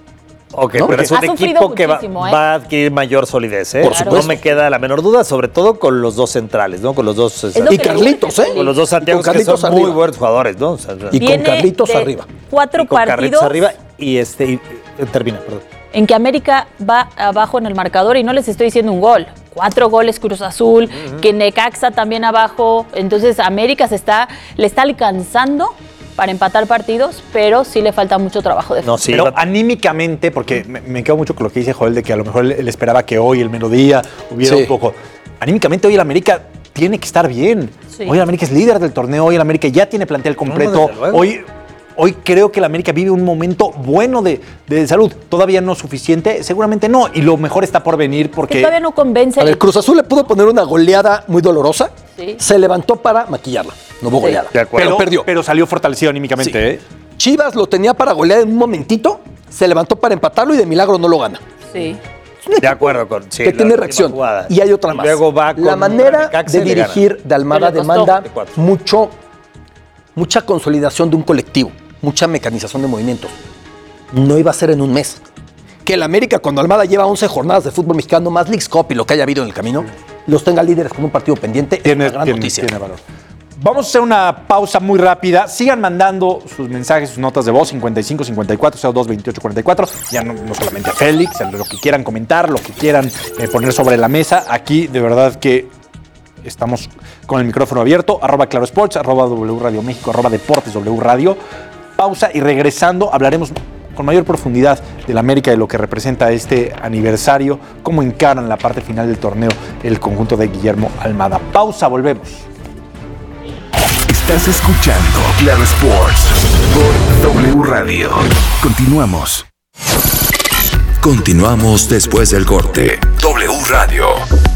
Ok, ¿No? pero es un Ha sufrido equipo que va, muchísimo, ¿eh? va a adquirir mayor solidez, ¿eh? Por No supuesto. me queda la menor duda, sobre todo con los dos centrales, ¿no? Con los dos... Es lo Y que le Carlitos, urge, ¿eh? Con los dos Santiago, Con que Carlitos son muy arriba. buenos jugadores, ¿no? O sea, Y con Viene Carlitos de arriba. Cuatro y con Carlitos partidos arriba y este... y- eh, termina, perdón. en que América va abajo en el marcador y no les estoy diciendo un gol. Cuatro goles Cruz Azul, que Necaxa también abajo. Entonces América se está, le está alcanzando para empatar partidos, pero sí le falta mucho trabajo de No, sí, Pero va- anímicamente, porque me, me quedo mucho con lo que dice Joel, de que a lo mejor él, él esperaba que hoy, el mediodía, hubiera Sí. un poco... Anímicamente hoy el América tiene que estar bien. Sí. Hoy el América es líder del torneo, hoy el América ya tiene plantel completo. desde luego. hoy, hoy creo que el América vive un momento bueno de, de salud. Todavía no suficiente, seguramente no. Y lo mejor está por venir que porque... todavía no convence. A ver, Cruz Azul le pudo poner una goleada muy dolorosa. Sí. Se levantó para maquillarla. No hubo Sí. goleada. De acuerdo. Pero perdió. Pero salió fortalecido anímicamente, Sí. ¿eh? Chivas lo tenía para golear en un momentito, se levantó para empatarlo y de milagro no lo gana. Sí. De acuerdo con... sí, que la tiene última reacción. jugada. Y hay otra más. Luego va con la manera Necaxa de y le gana. dirigir de Almada Pero le costó. demanda De cuatro. mucho, mucha consolidación de un colectivo, mucha mecanización de movimientos. No iba a ser en un mes. Que el América, cuando Almada lleva once jornadas de fútbol mexicano, más Leagues Cup y lo que haya habido en el camino, los tenga líderes con un partido pendiente, Tiene, es una gran tiene- noticia. tiene valor. Vamos a hacer una pausa muy rápida. Sigan mandando sus mensajes, sus notas de voz, cincuenta y cinco, cincuenta y cuatro, cero dos, veintiocho, cuarenta y cuatro. Ya no, no solamente a Félix, a lo que quieran comentar, lo que quieran eh, poner sobre la mesa. Aquí, de verdad que estamos con el micrófono abierto. Arroba Claro Sports, arroba W Radio México, arroba Deportes W Radio. Pausa y regresando hablaremos con mayor profundidad del América, de lo que representa este aniversario, cómo encaran la parte final del torneo el conjunto de Guillermo Almada. Pausa, volvemos. Estás escuchando Claro Sports por W Radio. Continuamos. Continuamos después del corte. W Radio.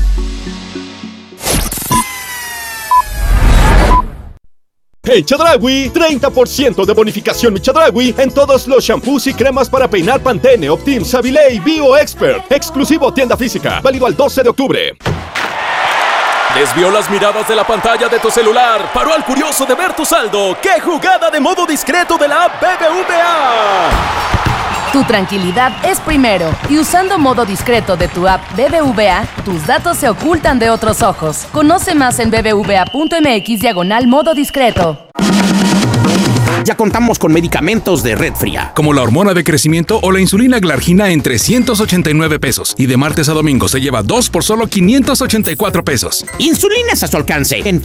En Chedraui, treinta por ciento de bonificación mi Chedraui en todos los shampoos y cremas para peinar Pantene, Optim, Savile y Bio Expert. Exclusivo tienda física, válido al doce de octubre. Desvió las miradas de la pantalla de tu celular. Paró al curioso de ver tu saldo. ¡Qué jugada de modo discreto de la app B B V A! Tu tranquilidad es primero y usando modo discreto de tu app B B V A, tus datos se ocultan de otros ojos. Conoce más en bbva.mx diagonal modo discreto. Ya contamos con medicamentos de red fría, como la hormona de crecimiento o la insulina glargina en trescientos ochenta y nueve pesos. Y de martes a domingo se lleva dos por solo quinientos ochenta y cuatro pesos. insulinas a su alcance en